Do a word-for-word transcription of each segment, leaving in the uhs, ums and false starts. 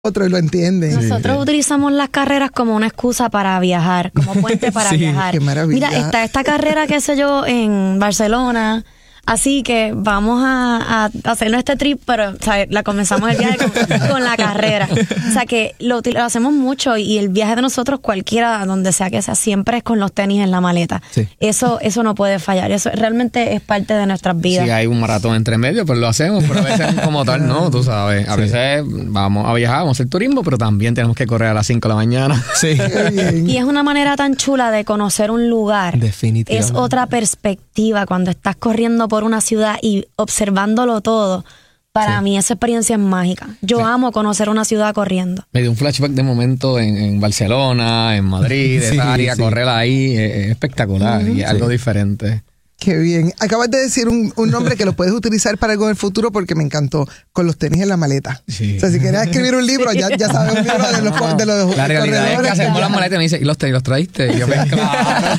otro y lo entienden. Nosotros sí. utilizamos las carreras como una excusa para viajar, como puente para sí, viajar. Qué maravilla. Mira, está esta carrera, qué sé yo, en Barcelona. Así que vamos a, a hacernos este trip, pero o sea, la comenzamos el viaje con, con la carrera. O sea que lo, lo hacemos mucho y el viaje de nosotros, cualquiera, donde sea que sea, siempre es con los tenis en la maleta. Sí. Eso eso no puede fallar. Eso realmente es parte de nuestras vidas. Si hay un maratón entre medio, pues lo hacemos, pero a veces como tal no, tú sabes. A sí. veces vamos a viajar, vamos a hacer turismo, pero también tenemos que correr a las cinco de la mañana. Sí. Y es una manera tan chula de conocer un lugar. Definitivamente. Es otra perspectiva cuando estás corriendo por una ciudad y observándolo todo. Para sí. mí esa experiencia es mágica. Yo sí. amo conocer una ciudad corriendo. Me dio un flashback de momento en, en Barcelona, en Madrid, sí, esa área, sí. correr ahí, es espectacular uh-huh. y es algo sí. diferente. Qué bien. Acabas de decir un, un nombre que lo puedes utilizar para algo en el futuro porque me encantó. Con los tenis en la maleta. Sí. O sea, si quieres escribir un libro, ya, ya sabes un libro de los, no, de los la realidad es que hacemos las maletas y me dice, ¿y los tenis los traíste? Y yo, pues, claro.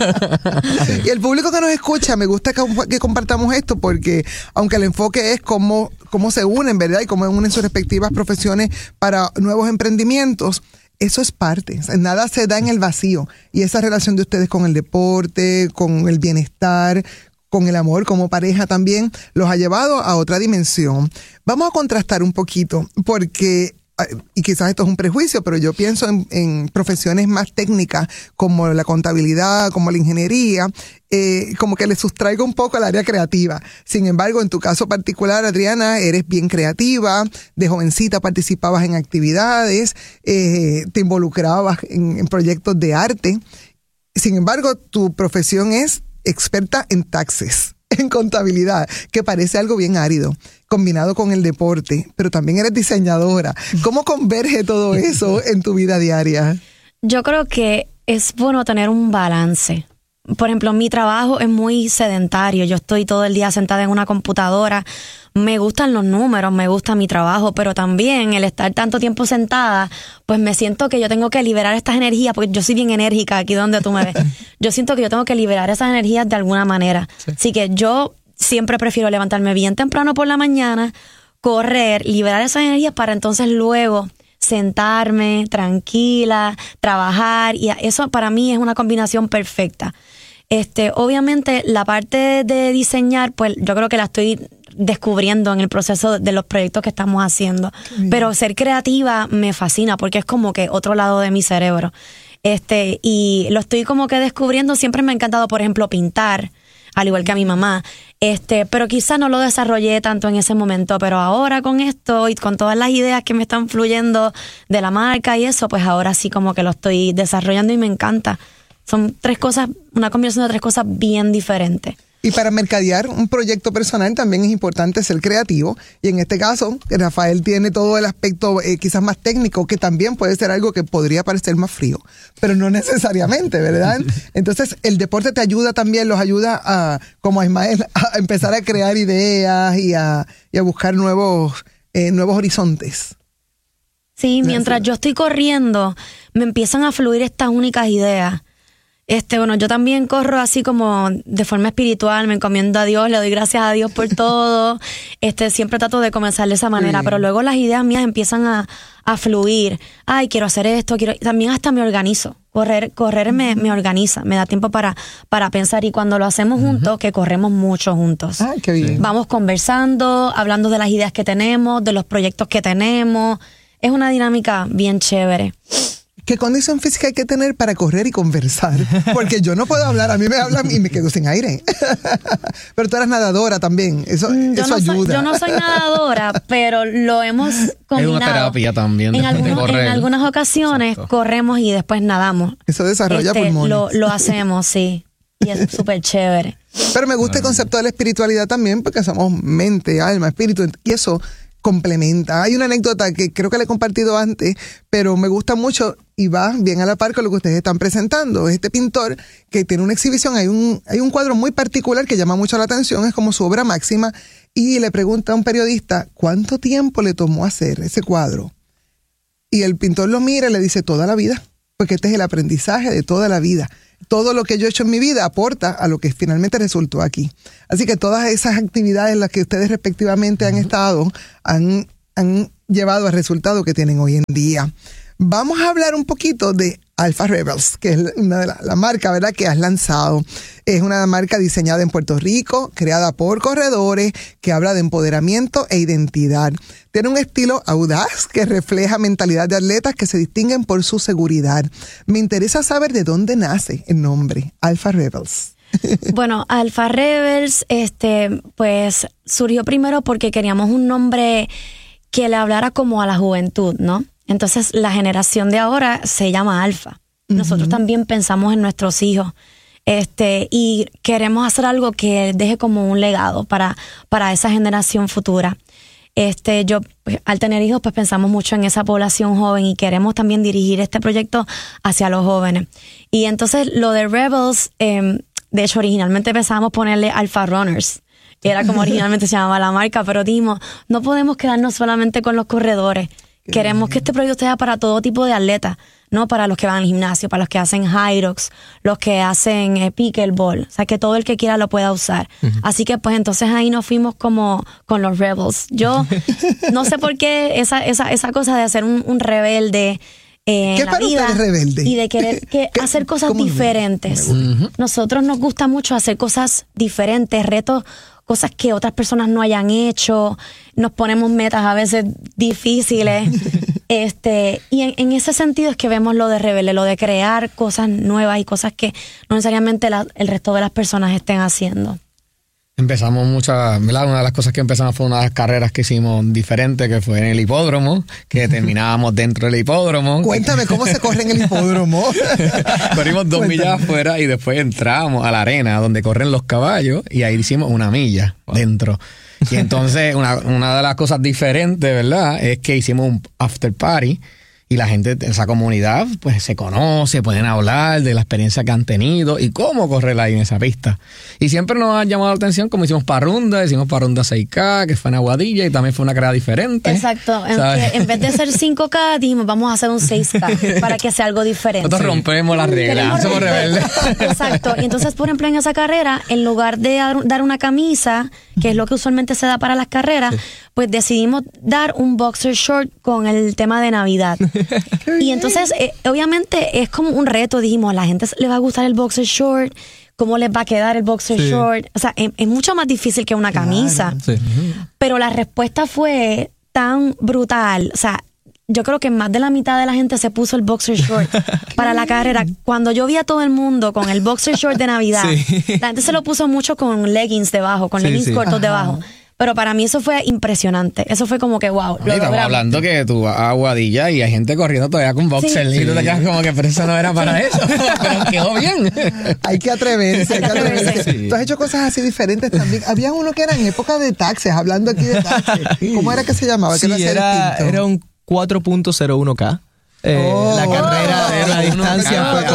Sí. Y el público que nos escucha, me gusta que, que compartamos esto porque aunque el enfoque es cómo, cómo se unen, ¿verdad? Y cómo unen sus respectivas profesiones para nuevos emprendimientos, eso es parte, nada se da en el vacío. Y esa relación de ustedes con el deporte, con el bienestar, con el amor como pareja también, los ha llevado a otra dimensión. Vamos a contrastar un poquito, porque, y quizás esto es un prejuicio, pero yo pienso en, en profesiones más técnicas como la contabilidad, como la ingeniería, eh, como que le sustraigo un poco al área creativa. Sin embargo, en tu caso particular, Adriana, eres bien creativa, de jovencita participabas en actividades, eh, te involucrabas en, en proyectos de arte. Sin embargo, tu profesión es experta en taxes, en contabilidad, que parece algo bien árido, combinado con el deporte, pero también eres diseñadora. ¿Cómo converge todo eso en tu vida diaria? Yo creo que es bueno tener un balance. Por ejemplo, mi trabajo es muy sedentario. Yo estoy todo el día sentada en una computadora. Me gustan los números, me gusta mi trabajo, pero también el estar tanto tiempo sentada, pues me siento que yo tengo que liberar estas energías, porque yo soy bien enérgica aquí donde tú me ves. Yo siento que yo tengo que liberar esas energías de alguna manera. Sí. Así que yo siempre prefiero levantarme bien temprano por la mañana, correr, liberar esas energías para entonces luego sentarme tranquila, trabajar, y eso para mí es una combinación perfecta. Este, obviamente la parte de diseñar, pues yo creo que la estoy descubriendo en el proceso de los proyectos que estamos haciendo. Bien. Pero ser creativa me fascina porque es como que otro lado de mi cerebro. Este, y lo estoy como que descubriendo. Siempre me ha encantado, por ejemplo, pintar, al igual que a mi mamá. Este, pero quizás no lo desarrollé tanto en ese momento, pero ahora con esto y con todas las ideas que me están fluyendo de la marca y eso, pues ahora sí como que lo estoy desarrollando y me encanta. Son tres cosas, una combinación de tres cosas bien diferentes. Y para mercadear un proyecto personal también es importante ser creativo. Y en este caso, Rafael tiene todo el aspecto eh, quizás más técnico, que también puede ser algo que podría parecer más frío, pero no necesariamente, ¿verdad? Entonces, el deporte te ayuda también, los ayuda a, como a Ismael, a empezar a crear ideas y a, y a buscar nuevos, eh, nuevos horizontes. Sí, mientras yo estoy corriendo, me empiezan a fluir estas únicas ideas. Este, bueno, yo también corro así como de forma espiritual, me encomiendo a Dios, le doy gracias a Dios por todo. Este, siempre trato de comenzar de esa manera, sí. Pero luego las ideas mías empiezan a, a fluir. Ay, quiero hacer esto, quiero, también hasta me organizo. Correr, correr me, me organiza, me da tiempo para, para pensar, y cuando lo hacemos juntos, uh-huh. que corremos mucho juntos. Ah, qué bien. Vamos conversando, hablando de las ideas que tenemos, de los proyectos que tenemos. Es una dinámica bien chévere. ¿Qué condición física hay que tener para correr y conversar? Porque yo no puedo hablar, a mí me hablan y me quedo sin aire. Pero tú eres nadadora también, eso, yo eso no ayuda. Soy, yo no soy nadadora, pero lo hemos combinado. Es una terapia también. En, de, algunos, de correr. En algunas ocasiones Exacto. corremos y después nadamos. Eso desarrolla este, pulmones. Lo, lo hacemos, sí. Y es súper chévere. Pero me gusta el concepto de la espiritualidad también, porque somos mente, alma, espíritu, y eso complementa. Hay una anécdota que creo que le he compartido antes, pero me gusta mucho y va bien a la par con lo que ustedes están presentando. Este pintor que tiene una exhibición, hay un, hay un cuadro muy particular que llama mucho la atención, es como su obra máxima, y le pregunta a un periodista cuánto tiempo le tomó hacer ese cuadro. Y el pintor lo mira y le dice toda la vida, porque este es el aprendizaje de toda la vida. Todo lo que yo he hecho en mi vida aporta a lo que finalmente resultó aquí. Así que todas esas actividades en las que ustedes respectivamente han estado han han llevado al resultado que tienen hoy en día. Vamos a hablar un poquito de Alpha Rebels, que es una de las la marca, ¿verdad?, que has lanzado. Es una marca diseñada en Puerto Rico, creada por corredores, que habla de empoderamiento e identidad. Tiene un estilo audaz que refleja mentalidad de atletas que se distinguen por su seguridad. Me interesa saber de dónde nace el nombre Alpha Rebels. Bueno, Alpha Rebels, este, pues surgió primero porque queríamos un nombre que le hablara como a la juventud, ¿no? Entonces, la generación de ahora se llama Alfa. Uh-huh. Nosotros también pensamos en nuestros hijos. Este, y queremos hacer algo que deje como un legado para, para esa generación futura. Este, yo, pues, al tener hijos, pues pensamos mucho en esa población joven y queremos también dirigir este proyecto hacia los jóvenes. Y entonces, lo de Rebels, eh, de hecho, originalmente pensábamos ponerle Alpha Runners. Era como originalmente se llamaba la marca, pero dijimos, no podemos quedarnos solamente con los corredores. Queremos que este proyecto sea para todo tipo de atletas, ¿no? Para los que van al gimnasio, para los que hacen high rocks, los que hacen eh, pickleball, o sea, que todo el que quiera lo pueda usar. Uh-huh. Así que, pues, entonces ahí nos fuimos como con los Rebels. Yo no sé por qué esa, esa, esa cosa de ser un, un rebelde eh, ¿Qué en la para vida ustedes rebelde? Y de querer que hacer cosas diferentes. Uh-huh. Nosotros nos gusta mucho hacer cosas diferentes, retos, cosas que otras personas no hayan hecho, nos ponemos metas a veces difíciles, este, y en, en ese sentido es que vemos lo de rebelde, lo de crear cosas nuevas y cosas que no necesariamente la, el resto de las personas estén haciendo. Empezamos muchas, ¿verdad? Una de las cosas que empezamos fue una de las carreras que hicimos diferente, que fue en el hipódromo, que terminábamos dentro del hipódromo. Cuéntame, ¿cómo se corre en el hipódromo? Corrimos dos Cuéntame. millas afuera y después entramos a la arena donde corren los caballos y ahí hicimos una milla wow. dentro. Y entonces una, una de las cosas diferentes, ¿verdad?, es que hicimos un after party. Y la gente de esa comunidad pues se conoce, pueden hablar de la experiencia que han tenido y cómo correr ahí en esa pista. Y siempre nos ha llamado la atención como hicimos Parrunda, hicimos Parrunda seis K, que fue en Aguadilla y también fue una carrera diferente. Exacto, en, que en vez de hacer cinco K dijimos vamos a hacer un seis K para que sea algo diferente. Nosotros rompemos las reglas, somos rebeldes. Exacto, y entonces por ejemplo en esa carrera, en lugar de dar una camisa, que es lo que usualmente se da para las carreras, sí. pues decidimos dar un boxer short con el tema de Navidad. Y entonces, eh, obviamente, es como un reto. Dijimos, a la gente le va a gustar el boxer short, cómo les va a quedar el boxer sí. short. O sea, es, es mucho más difícil que una camisa. Claro, sí. Pero la respuesta fue tan brutal. O sea, yo creo que más de la mitad de la gente se puso el boxer short para la carrera. Cuando yo vi a todo el mundo con el boxer short de Navidad, sí. la gente se lo puso mucho con leggings debajo, con sí, leggings sí. cortos Ajá. debajo. Pero para mí eso fue impresionante. Eso fue como que wow. Lo estamos hablando que tú vas a Aguadilla y hay gente corriendo todavía con boxer. Sí. Y tú te quedas como que, pero eso no era para eso. Pero quedó bien. Hay que atreverse. Hay que atreverse. Sí. Tú has hecho cosas así diferentes también. Había uno que era en época de taxes, hablando aquí de taxes. ¿Cómo era que se llamaba? Sí, ¿Qué era, era un cuatro punto cero uno K. Eh, oh, la carrera de la distancia fue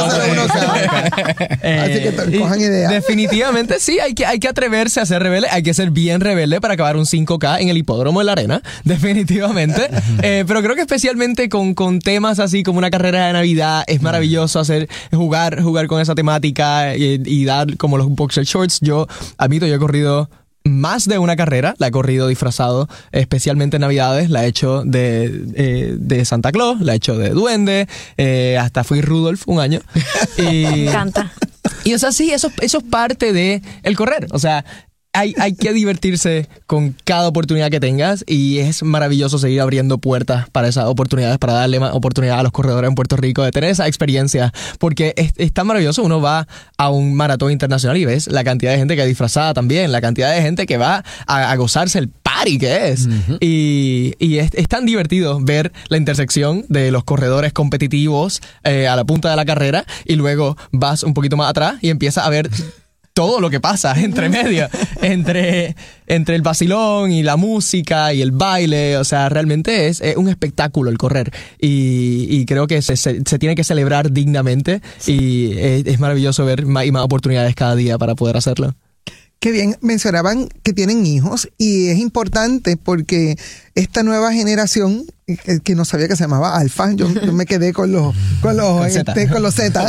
eh, así que cojan idea. Definitivamente sí, hay que, hay que atreverse a ser rebelde, hay que ser bien rebelde para acabar un cinco K en el hipódromo de la arena, definitivamente. eh, pero creo que especialmente con, con temas así como una carrera de Navidad es maravilloso hacer jugar, jugar con esa temática y, y dar como los boxer shorts. Yo admito, yo he corrido más de una carrera, la he corrido disfrazado, especialmente en Navidades, la he hecho de, eh, de Santa Claus, la he hecho de Duende, eh, hasta fui Rudolph un año. Y, me encanta. Y o sea, sí, eso, eso es parte de el correr, o sea, Hay, hay que divertirse con cada oportunidad que tengas y es maravilloso seguir abriendo puertas para esas oportunidades, para darle más oportunidad a los corredores en Puerto Rico de tener esa experiencia, porque es, es tan maravilloso. Uno va a un maratón internacional y ves la cantidad de gente que es disfrazada también, la cantidad de gente que va a, a gozarse el party que es. Uh-huh. Y, y es, es tan divertido ver la intersección de los corredores competitivos eh, a la punta de la carrera y luego vas un poquito más atrás y empiezas a ver todo lo que pasa entre medio, entre, entre el vacilón y la música y el baile. O sea, realmente es, es un espectáculo el correr y, y creo que se, se, se tiene que celebrar dignamente y es, es maravilloso ver más y más oportunidades cada día para poder hacerlo. Qué bien, mencionaban que tienen hijos y es importante porque esta nueva generación, que no sabía que se llamaba Alfa, yo, yo me quedé con los con los con este, Z. Con los Z.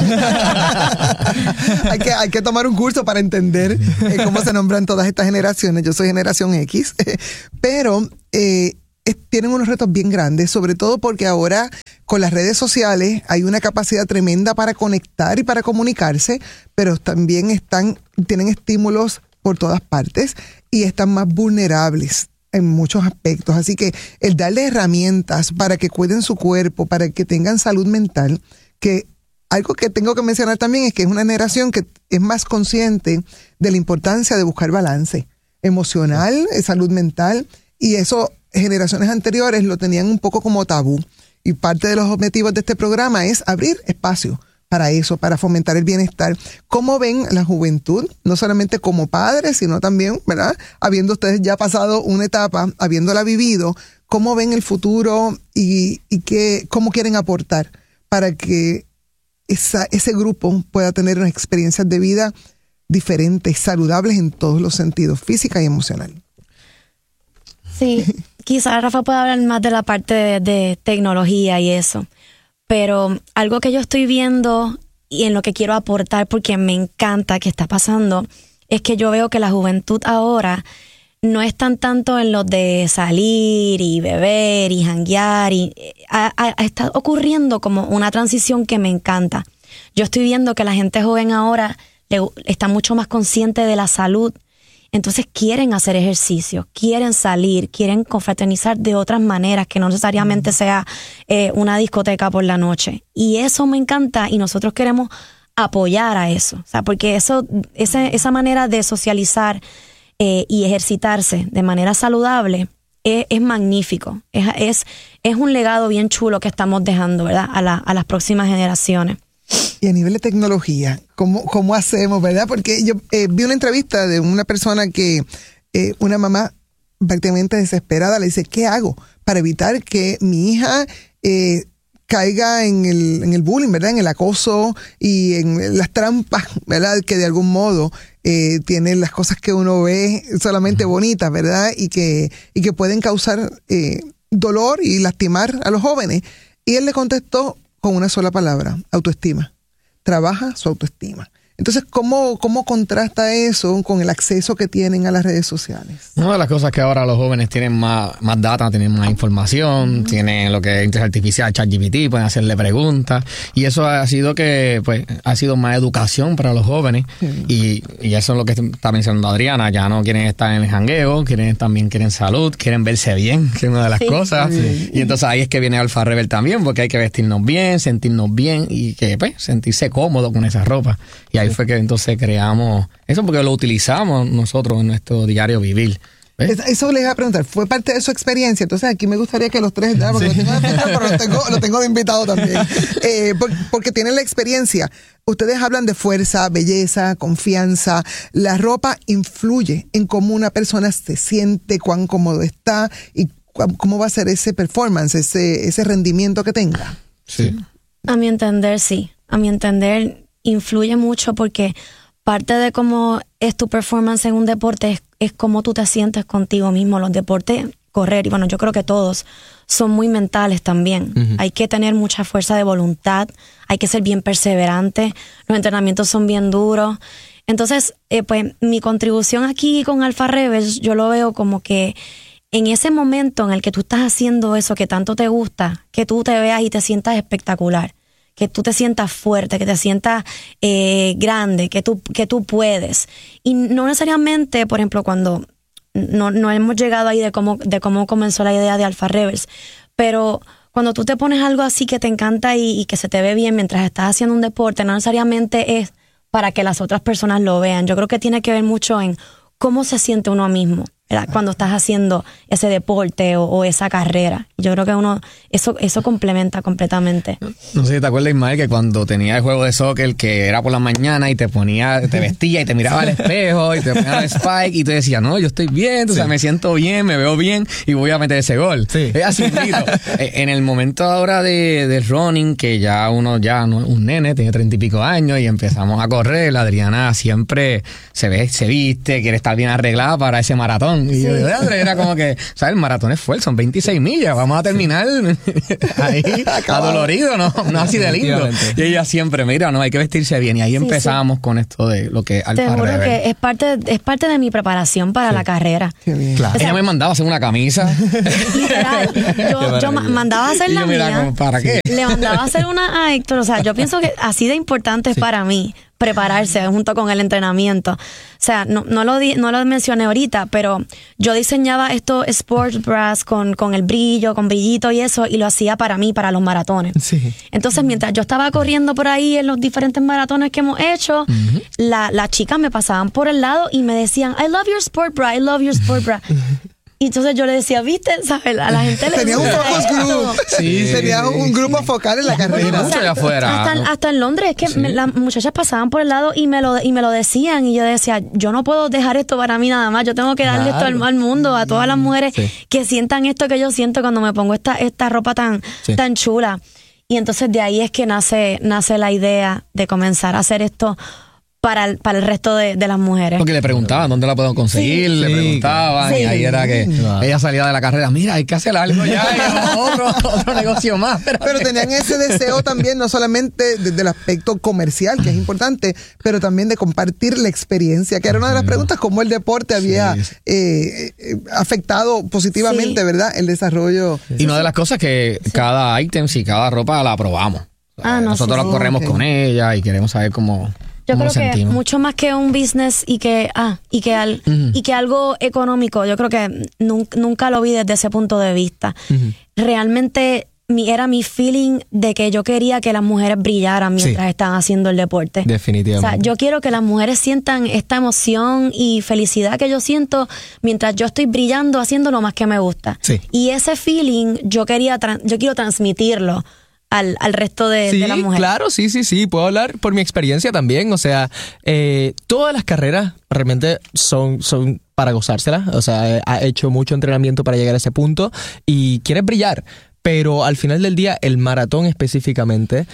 hay que hay que tomar un curso para entender eh, cómo se nombran todas estas generaciones. Yo soy generación X, pero eh, es, tienen unos retos bien grandes, sobre todo porque ahora con las redes sociales hay una capacidad tremenda para conectar y para comunicarse, pero también están, tienen estímulos por todas partes y están más vulnerables en muchos aspectos. Así que el darle herramientas para que cuiden su cuerpo, para que tengan salud mental, que algo que tengo que mencionar también es que es una generación que es más consciente de la importancia de buscar balance emocional, salud mental, y eso generaciones anteriores lo tenían un poco como tabú. Y parte de los objetivos de este programa es abrir espacio para eso, para fomentar el bienestar. ¿Cómo ven la juventud? No solamente como padres, sino también, ¿verdad? Habiendo ustedes ya pasado una etapa, habiéndola vivido, ¿cómo ven el futuro y, y qué, cómo quieren aportar para que esa, ese grupo pueda tener unas experiencias de vida diferentes, saludables en todos los sentidos, física y emocional? Sí, quizás Rafa pueda hablar más de la parte de, de tecnología y eso, pero algo que yo estoy viendo y en lo que quiero aportar, porque me encanta que está pasando, es que yo veo que la juventud ahora no es tan tanto en lo de salir y beber y janguear, y a, a, está ocurriendo como una transición que me encanta. Yo estoy viendo que la gente joven ahora le, está mucho más consciente de la salud. Entonces quieren hacer ejercicio, quieren salir, quieren confraternizar de otras maneras, que no necesariamente sea eh, una discoteca por la noche. Y eso me encanta y nosotros queremos apoyar a eso. O sea, porque eso, esa, esa manera de socializar eh, y ejercitarse de manera saludable es, es magnífico. Es, es, es un legado bien chulo que estamos dejando, ¿verdad? A, la, a las próximas generaciones. Y a nivel de tecnología, ¿cómo, cómo hacemos, verdad? Porque yo eh, vi una entrevista de una persona que, eh, una mamá prácticamente desesperada, le dice, ¿qué hago para evitar que mi hija eh, caiga en el, en el bullying, ¿verdad? En el acoso y en las trampas, ¿verdad? Que de algún modo eh, tienen las cosas que uno ve solamente bonitas, ¿verdad? Y que, y que pueden causar eh, dolor y lastimar a los jóvenes. Y él le contestó con una sola palabra: autoestima. Trabaja su autoestima. Entonces, ¿cómo, cómo contrasta eso con el acceso que tienen a las redes sociales? Una de las cosas que ahora los jóvenes tienen más, más data, tienen más información, uh-huh. tienen lo que es inteligencia artificial, ChatGPT, pueden hacerle preguntas, y eso ha sido que pues ha sido más educación para los jóvenes, uh-huh. y, y eso es lo que está mencionando Adriana. Ya no quieren estar en el jangueo, quieren, también quieren salud, quieren verse bien, que es una de las sí. cosas, sí. y entonces ahí es que viene Alpha Rebel también, porque hay que vestirnos bien, sentirnos bien, y que pues sentirse cómodo con esa ropa. Y ahí fue que entonces creamos eso, porque lo utilizamos nosotros en nuestro diario vivir. ¿Ves? Eso les iba a preguntar, ¿fue parte de su experiencia? Entonces aquí me gustaría que los tres, porque sí. lo tengo de fiesta, pero lo tengo, lo tengo de invitado también, eh, por, porque tienen la experiencia. Ustedes hablan de fuerza, belleza, confianza. La ropa influye en cómo una persona se siente, cuán cómodo está y cu- cómo va a ser ese performance, ese, ese rendimiento que tenga. Sí. A mi entender, sí. A mi entender, influye mucho, porque parte de cómo es tu performance en un deporte es, es cómo tú te sientes contigo mismo. Los deportes, correr, y bueno, yo creo que todos son muy mentales también. Uh-huh. Hay que tener mucha fuerza de voluntad, hay que ser bien perseverante, los entrenamientos son bien duros. Entonces, eh, pues mi contribución aquí con Alpha Rebels, yo lo veo como que en ese momento en el que tú estás haciendo eso que tanto te gusta, que tú te veas y te sientas espectacular, que tú te sientas fuerte, que te sientas eh, grande, que tú, que tú puedes. Y no necesariamente, por ejemplo, cuando no, no hemos llegado ahí de cómo, de cómo comenzó la idea de Alpha Rebels, pero cuando tú te pones algo así que te encanta y, y que se te ve bien mientras estás haciendo un deporte, no necesariamente es para que las otras personas lo vean. Yo creo que tiene que ver mucho en cómo se siente uno mismo, ¿verdad? Cuando estás haciendo ese deporte o, o esa carrera. Yo creo que uno eso eso complementa completamente. No sé si te acuerdas, Ismael, que cuando tenía el juego de soccer, que era por la mañana y te ponía, te vestía y te miraba al espejo y te ponía el spike y te decía, no, yo estoy bien, sí. o sea, me siento bien, me veo bien y voy a meter ese gol. Sí. Es así, en el momento ahora de, de running, que ya uno ya no es un nene, tiene treinta y pico años y empezamos a correr, la Adriana siempre se ve, se viste, quiere estar bien arreglada para ese maratón. maratón. Y sí. yo, de André, era como que, ¿sabes? El maratón es fuerte, son veintiséis millas, vamos a terminar ahí adolorido, ¿no? No así de lindo. Y ella siempre, mira, no, hay que vestirse bien. Y ahí sí, empezamos sí. con esto de lo que al Te juro que es parte, es parte de mi preparación para sí. la carrera. Qué bien. Claro. O sea, ella me mandaba a hacer una camisa. Literal, yo, yo mandaba a hacer la mía. Mira, ¿para qué? Le mandaba a hacer una a Héctor. O sea, yo pienso que así de importante es sí. para mí prepararse junto con el entrenamiento. O sea, no, no, lo, di, no lo mencioné ahorita, pero yo diseñaba estos sports bras con, con el brillo, con brillito y eso, y lo hacía para mí, para los maratones. Sí. Entonces, mientras yo estaba corriendo por ahí en los diferentes maratones que hemos hecho, uh-huh. la, las chicas me pasaban por el lado y me decían, I love your sport bra, I love your sport bra. Y entonces yo le decía, ¿viste? ¿Sabes? A la gente le tenía un focus group. Sí, tenía sí, un grupo sí. focal en la carrera. Mucho o sea, de afuera. Hasta, hasta en Londres, es que sí. me, las muchachas pasaban por el lado y me lo y me lo decían. Y yo decía, yo no puedo dejar esto para mí nada más. Yo tengo que darle claro. esto al, al mundo, a todas las mujeres sí. que sientan esto que yo siento cuando me pongo esta, esta ropa tan, sí. tan chula. Y entonces de ahí es que nace, nace la idea de comenzar a hacer esto para el, para el resto de, de las mujeres. Porque le preguntaban dónde la puedo conseguir, sí, le sí, preguntaban, sí. y ahí era que wow. ella salía de la carrera, mira, hay que hacer algo ya, y otro, otro negocio más. Pero, pero tenían ese deseo también, no solamente desde el aspecto comercial, que es importante, pero también de compartir la experiencia, que era una de las preguntas, cómo el deporte había sí. eh, eh, afectado positivamente, sí. ¿verdad?, el desarrollo. Y una de las cosas que sí. cada ítem y cada ropa la probamos. Ah, no, Nosotros sí, la corremos okay. con ella y queremos saber cómo... Yo creo que mucho más que un business y que ah y que al, uh-huh. y que algo económico, yo creo que nunca, nunca lo vi desde ese punto de vista. Uh-huh. Realmente mi, era mi feeling de que yo quería que las mujeres brillaran mientras sí. estaban haciendo el deporte. Definitivamente. O sea, yo quiero que las mujeres sientan esta emoción y felicidad que yo siento mientras yo estoy brillando haciendo lo más que me gusta. Sí. Y ese feeling yo quería tra- yo quiero transmitirlo Al, al resto de, sí, de las mujeres. Claro, sí, sí, sí. Puedo hablar por mi experiencia también. O sea, eh, todas las carreras realmente son, son para gozárselas. O sea, ha hecho mucho entrenamiento para llegar a ese punto y quieres brillar. Pero al final del día, el maratón específicamente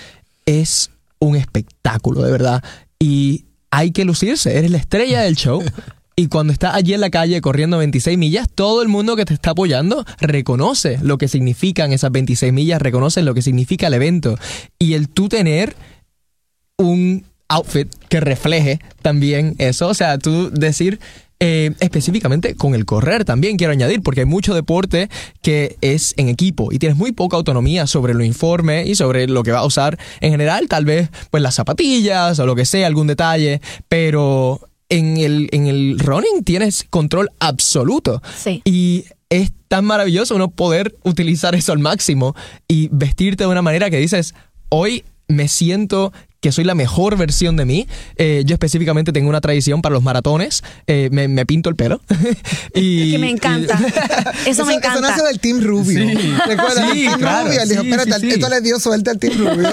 es un espectáculo, de verdad. Y hay que lucirse. Eres la estrella del show. Y cuando estás allí en la calle corriendo veintiséis millas, todo el mundo que te está apoyando reconoce lo que significan esas veintiséis millas, reconoce lo que significa el evento. Y el tú tener un outfit que refleje también eso, o sea, tú decir... Eh, específicamente con el correr también quiero añadir, porque hay mucho deporte que es en equipo y tienes muy poca autonomía sobre lo uniforme y sobre lo que vas a usar en general, tal vez pues las zapatillas o lo que sea, algún detalle, pero... En el, en el running tienes control absoluto. Sí. Y es tan maravilloso uno poder utilizar eso al máximo y vestirte de una manera que dices, hoy me siento que soy la mejor versión de mí. Eh, yo específicamente tengo una tradición para los maratones. Eh, me, me pinto el pelo. y, que me encanta. Y, eso, eso me encanta. Eso nace del Team Rubio. Sí, ¿recuerdas? sí, Team claro. Rubio. Él dijo, sí, espérate, sí, sí. esto le dio suelta al Team Rubio.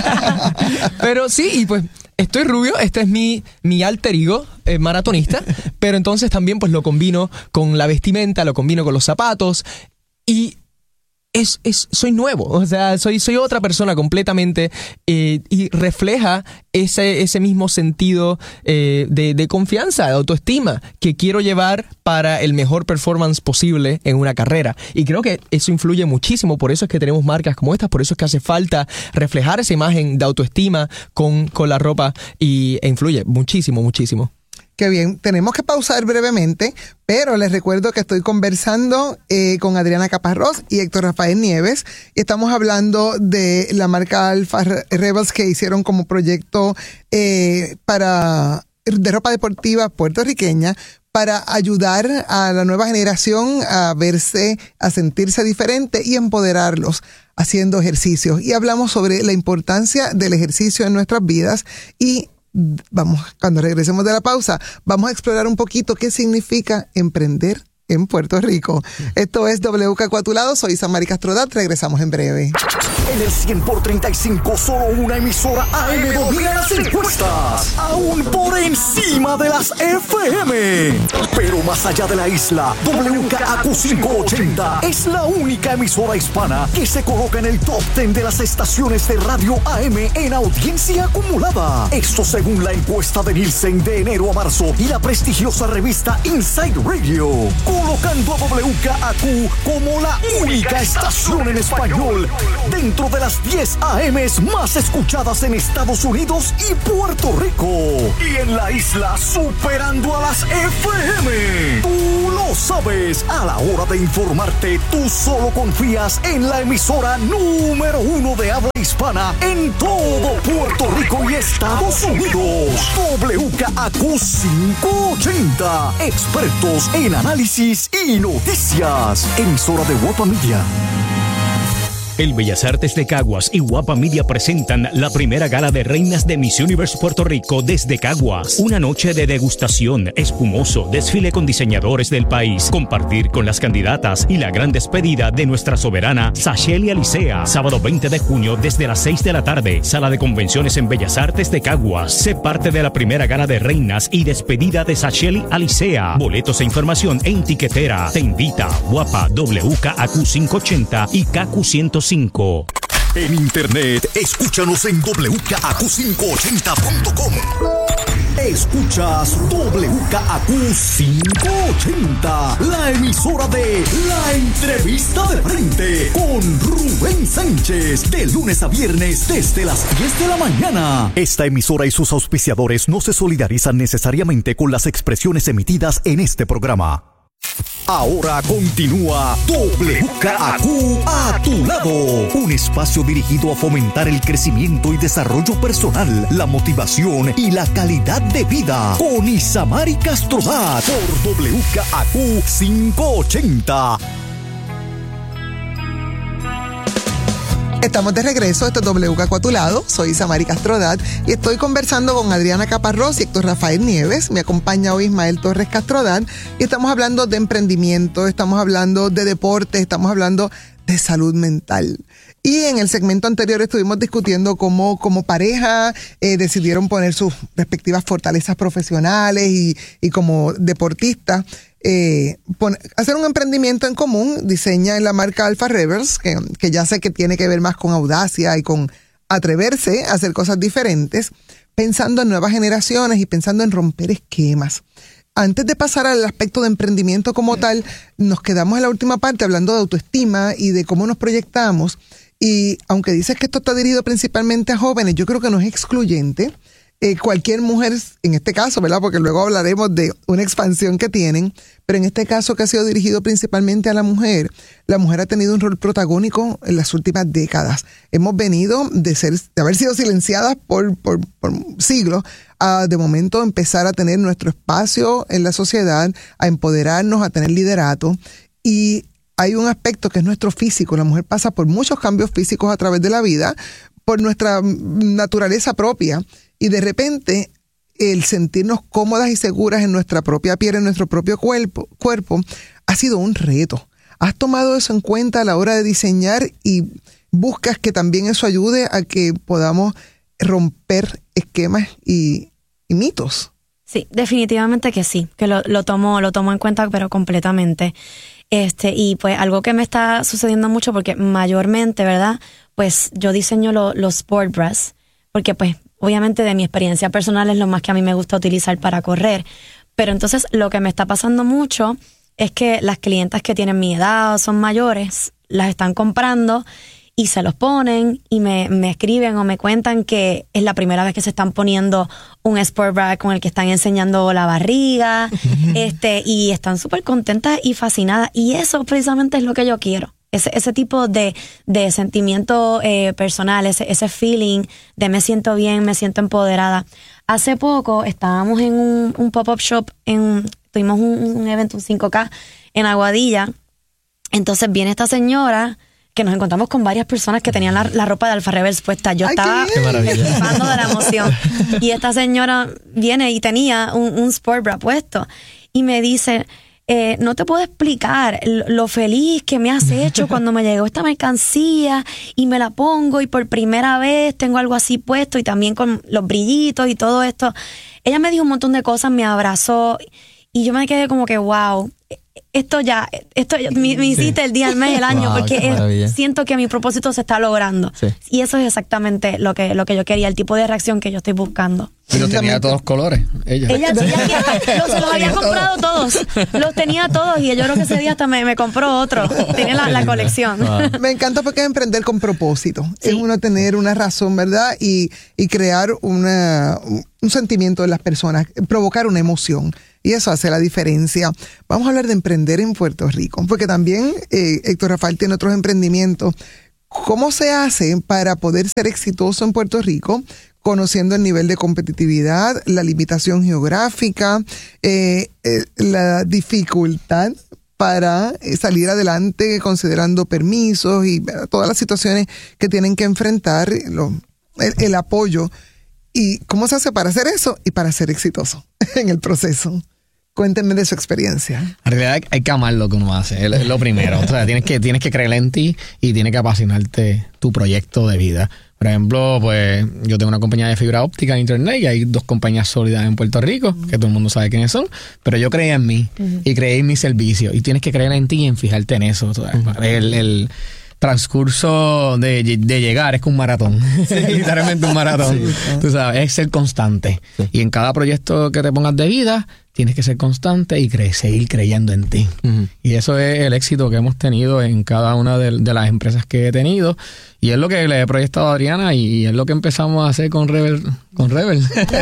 Pero sí, y pues... Estoy rubio, este es mi, mi alter ego eh, maratonista, pero entonces también pues lo combino con la vestimenta, lo combino con los zapatos y es, es, soy nuevo, o sea, soy, soy otra persona completamente eh, y refleja ese, ese mismo sentido eh, de, de confianza, de autoestima que quiero llevar para el mejor performance posible en una carrera. Y creo que eso influye muchísimo, por eso es que tenemos marcas como estas, por eso es que hace falta reflejar esa imagen de autoestima con, con la ropa y, e influye muchísimo, muchísimo. Qué bien, tenemos que pausar brevemente, pero les recuerdo que estoy conversando eh, con Adriana Caparrós y Héctor Rafael Nieves y estamos hablando de la marca Alpha Rebels que hicieron como proyecto eh, para de ropa deportiva puertorriqueña para ayudar a la nueva generación a verse, a sentirse diferente y empoderarlos haciendo ejercicios. Y hablamos sobre la importancia del ejercicio en nuestras vidas y vamos, cuando regresemos de la pausa, vamos a explorar un poquito qué significa emprender en Puerto Rico. Esto es W K cuatro Lado, soy Samari Castrodat, regresamos en breve. En el cien por treinta y cinco, solo una emisora A M domina las encuestas, aún por encima de las F M. Pero más allá de la isla, W K A Q quinientos ochenta es la única emisora hispana que se coloca en el top diez de las estaciones de radio A M en audiencia acumulada. Esto según la encuesta de Nielsen de enero a marzo y la prestigiosa revista Inside Radio. Con colocando a W K A Q como la única estación en español dentro de las diez A Ms más escuchadas en Estados Unidos y Puerto Rico. Y en la isla superando a las F M. Tú lo sabes, a la hora de informarte, tú solo confías en la emisora número uno de habla hispana en todo Puerto Rico y Estados Unidos. W K A Q quinientos ochenta. Expertos en análisis y noticias. Emisora de Guapa Media. El Bellas Artes de Caguas y Guapa Media presentan la primera gala de reinas de Miss Universe Puerto Rico desde Caguas. Una noche de degustación, espumoso, desfile con diseñadores del país, compartir con las candidatas y la gran despedida de nuestra soberana Sasheli Alicea. Sábado veinte de junio desde las seis de la tarde, Sala de Convenciones en Bellas Artes de Caguas. Sé parte de la primera gala de reinas y despedida de Sasheli Alicea. Boletos e información en Tiquetera. Te invita Guapa, W K A Q quinientos ochenta y K Q ciento cinco. En internet, escúchanos en W K A Q quinientos ochenta punto com. Escuchas W K A Q quinientos ochenta, la emisora de La Entrevista de Frente con Rubén Sánchez, de lunes a viernes desde las diez de la mañana. Esta emisora y sus auspiciadores no se solidarizan necesariamente con las expresiones emitidas en este programa. Ahora continúa W K A Q a tu lado, un espacio dirigido a fomentar el crecimiento y desarrollo personal, la motivación y la calidad de vida, con Isamari Castrodat por W K A Q quinientos ochenta. Estamos de regreso, esto es W K A Q a tu lado, soy Isamari Castrodat y estoy conversando con Adriana Caparrós y Héctor Rafael Nieves. Me acompaña hoy Ismael Torres Castrodat y estamos hablando de emprendimiento, estamos hablando de deporte, estamos hablando de salud mental. Y en el segmento anterior estuvimos discutiendo cómo como pareja eh, decidieron poner sus respectivas fortalezas profesionales y, y como deportistas eh, pon, hacer un emprendimiento en común. Diseñan la marca Alpha Rebels, que, que ya sé que tiene que ver más con audacia y con atreverse a hacer cosas diferentes, pensando en nuevas generaciones y pensando en romper esquemas. Antes de pasar al aspecto de emprendimiento como tal, nos quedamos en la última parte hablando de autoestima y de cómo nos proyectamos. Y aunque dices que esto está dirigido principalmente a jóvenes, yo creo que no es excluyente. Eh, cualquier mujer, en este caso, ¿verdad? Porque luego hablaremos de una expansión que tienen, pero en este caso que ha sido dirigido principalmente a la mujer, la mujer ha tenido un rol protagónico en las últimas décadas. Hemos venido de ser, de haber sido silenciadas por, por, por siglos, a de momento empezar a tener nuestro espacio en la sociedad, a empoderarnos, a tener liderato. Y hay un aspecto que es nuestro físico. La mujer pasa por muchos cambios físicos a través de la vida, por nuestra naturaleza propia. Y de repente, el sentirnos cómodas y seguras en nuestra propia piel, en nuestro propio cuerpo, cuerpo, ha sido un reto. ¿Has tomado eso en cuenta a la hora de diseñar y buscas que también eso ayude a que podamos romper esquemas y, y mitos? Sí, definitivamente que sí, que lo, lo tomo, lo tomo en cuenta, pero completamente. Este, y pues algo que me está sucediendo mucho, porque mayormente, ¿verdad? Pues yo diseño lo, los sport bras, porque pues obviamente de mi experiencia personal es lo más que a mí me gusta utilizar para correr. Pero entonces lo que me está pasando mucho es que las clientas que tienen mi edad o son mayores, las están comprando y se los ponen y me, me escriben o me cuentan que es la primera vez que se están poniendo un sport bra con el que están enseñando la barriga, este, y están súper contentas y fascinadas. Y eso precisamente es lo que yo quiero. Ese, ese tipo de, de sentimiento eh, personal, ese, ese feeling de me siento bien, me siento empoderada. Hace poco estábamos en un, un pop-up shop, en, tuvimos un, un evento, un cinco K en Aguadilla. Entonces viene esta señora, que nos encontramos con varias personas que tenían la, la ropa de Alpha Rebels puesta. Yo Ay, estaba flipando de la emoción. Y esta señora viene y tenía un, un sport bra puesto. Y me dice... Eh, no te puedo explicar lo feliz que me has hecho cuando me llegó esta mercancía y me la pongo y por primera vez tengo algo así puesto y también con los brillitos y todo esto. Ella me dijo un montón de cosas, me abrazó y yo me quedé como que wow, esto ya, esto me, me hiciste sí. el día, el mes, el año, wow, porque es, siento que mi propósito se está logrando. Sí. Y eso es exactamente lo que, lo que yo quería, el tipo de reacción que yo estoy buscando. Y los tenía de todos colores, ella. Ella, ella los, se los había comprado todos. Los tenía todos y yo creo que ese día hasta me, me compró otro. Tenía la, la colección. Wow. Me encanta porque es emprender con propósito. Sí. Es uno tener una razón, ¿verdad? Y, y crear una, un sentimiento en las personas, provocar una emoción. Y eso hace la diferencia. Vamos a hablar de emprender en Puerto Rico, porque también eh, Héctor Rafael tiene otros emprendimientos. ¿Cómo se hace para poder ser exitoso en Puerto Rico, conociendo el nivel de competitividad, la limitación geográfica, eh, eh, la dificultad para salir adelante considerando permisos y todas las situaciones que tienen que enfrentar, lo, el, el apoyo? ¿Y cómo se hace para hacer eso y para ser exitoso en el proceso? Cuéntenme de su experiencia. En realidad hay, hay que amar lo que uno hace, es lo primero. O sea, tienes que, tienes que creer en ti y tienes que apasionarte tu proyecto de vida. Por ejemplo, pues yo tengo una compañía de fibra óptica en internet y hay dos compañías sólidas en Puerto Rico, uh-huh. que todo el mundo sabe quiénes son, pero yo creí en mí uh-huh. y creí en mi servicio y tienes que creer en ti y en fijarte en eso. O sea, uh-huh. el, el transcurso de, de llegar es que un maratón, sí. literalmente un maratón. Sí. Tú sabes, es ser constante. Sí. Y en cada proyecto que te pongas de vida, tienes que ser constante y cre- seguir creyendo en ti. Uh-huh. Y eso es el éxito que hemos tenido en cada una de, de las empresas que he tenido. Y es lo que le he proyectado a Adriana y es lo que empezamos a hacer con Rebel. Con Rebel.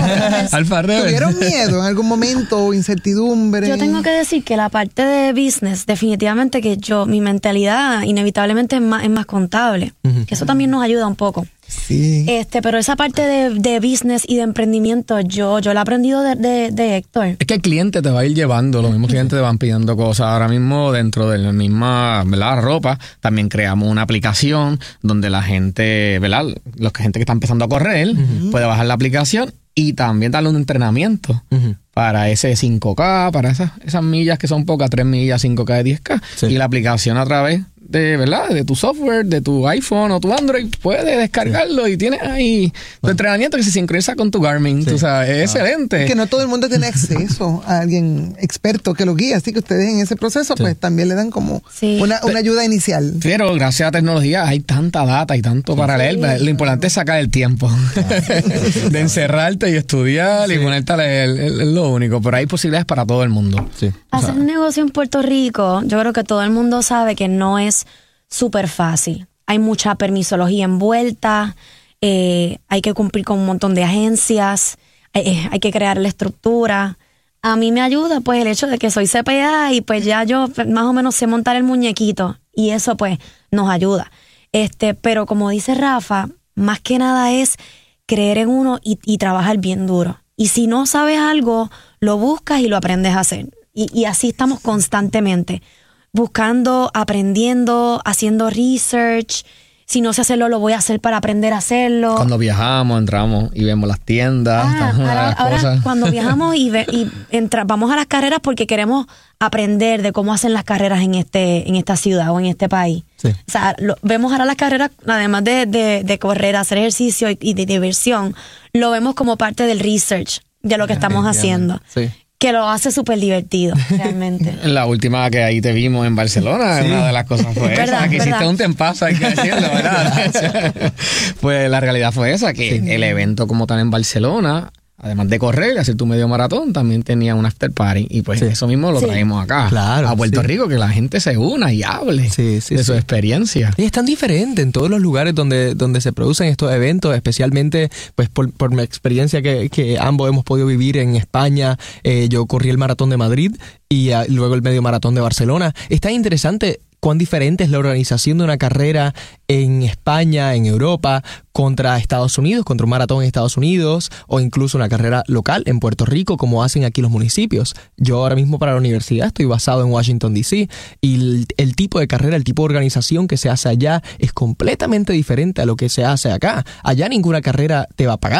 Alfa Rebel. ¿Tuvieron miedo en algún momento, incertidumbre? Yo tengo que decir que la parte de business, definitivamente que yo, mi mentalidad inevitablemente es más, es más contable. Uh-huh. Que eso también nos ayuda un poco. Sí. Este, pero esa parte de, de business y de emprendimiento, yo, yo la he aprendido de, de, de Héctor. Es que el cliente te va a ir llevando, los mismos clientes te van pidiendo cosas. Ahora mismo, dentro de la misma, ¿verdad?, ropa, también creamos una aplicación donde la gente, ¿verdad?, los gente que está empezando a correr, uh-huh. puede bajar la aplicación y también darle un entrenamiento uh-huh. para ese cinco K, para esas, esas millas que son pocas, tres millas, cinco K de diez K. Sí. Y la aplicación a través de, ¿verdad?, de tu software, de tu iPhone o tu Android, puedes descargarlo sí. y tienes ahí tu bueno. entrenamiento que se sincroniza con tu Garmin. Sí. Tú sabes, es ah. excelente. Es que no todo el mundo tiene acceso a alguien experto que lo guíe, así que ustedes en ese proceso sí. pues también le dan como sí. una, una ayuda inicial. Pero gracias a la tecnología hay tanta data y tanto para sí. leer. Lo importante es sacar el tiempo de encerrarte y estudiar sí. y ponerte a leer, es lo único. Pero hay posibilidades para todo el mundo. Sí. Hacer un negocio en Puerto Rico, yo creo que todo el mundo sabe que no es súper fácil. Hay mucha permisología envuelta, eh, hay que cumplir con un montón de agencias, eh, hay que crear la estructura. A mí me ayuda pues el hecho de que soy C P A y pues ya yo más o menos sé montar el muñequito y eso pues nos ayuda. Este, pero como dice Rafa, más que nada es creer en uno y, y trabajar bien duro. Y si no sabes algo, lo buscas y lo aprendes a hacer. Y, y así estamos constantemente, buscando, aprendiendo, haciendo research. Si no sé hacerlo, lo voy a hacer para aprender a hacerlo. Cuando viajamos, entramos y vemos las tiendas. Ah, ahora, las ahora cosas. Cuando viajamos y, ve, y entra, vamos a las carreras porque queremos aprender de cómo hacen las carreras en este en esta ciudad o en este país. Sí. O sea, lo, vemos ahora las carreras, además de, de, de correr, hacer ejercicio y, y de diversión, lo vemos como parte del research de lo que estamos haciendo. Sí. Que lo hace súper divertido, realmente. La última que ahí te vimos en Barcelona, sí. una de las cosas fue esa, ¿verdad? Que hiciste ¿verdad? Un tempazo, hay que decirlo, ¿verdad? Pues la realidad fue esa, que sí. el evento como tal en Barcelona, además de correr y hacer tu medio maratón, también tenía un after party. Y pues sí. eso mismo lo sí. traemos acá, claro, a Puerto sí. Rico, que la gente se una y hable sí, sí, de sí. su experiencia. Y es tan diferente en todos los lugares donde, donde se producen estos eventos, especialmente pues por, por mi experiencia que, que ambos hemos podido vivir en España. Eh, yo corrí el maratón de Madrid y uh, luego el medio maratón de Barcelona. Es tan interesante cuán diferente es la organización de una carrera en España, en Europa, contra Estados Unidos, contra un maratón en Estados Unidos, o incluso una carrera local en Puerto Rico, como hacen aquí los municipios. Yo ahora mismo para la universidad estoy basado en Washington, D C, y el, el tipo de carrera, el tipo de organización que se hace allá es completamente diferente a lo que se hace acá. Allá ninguna carrera te va a pagar.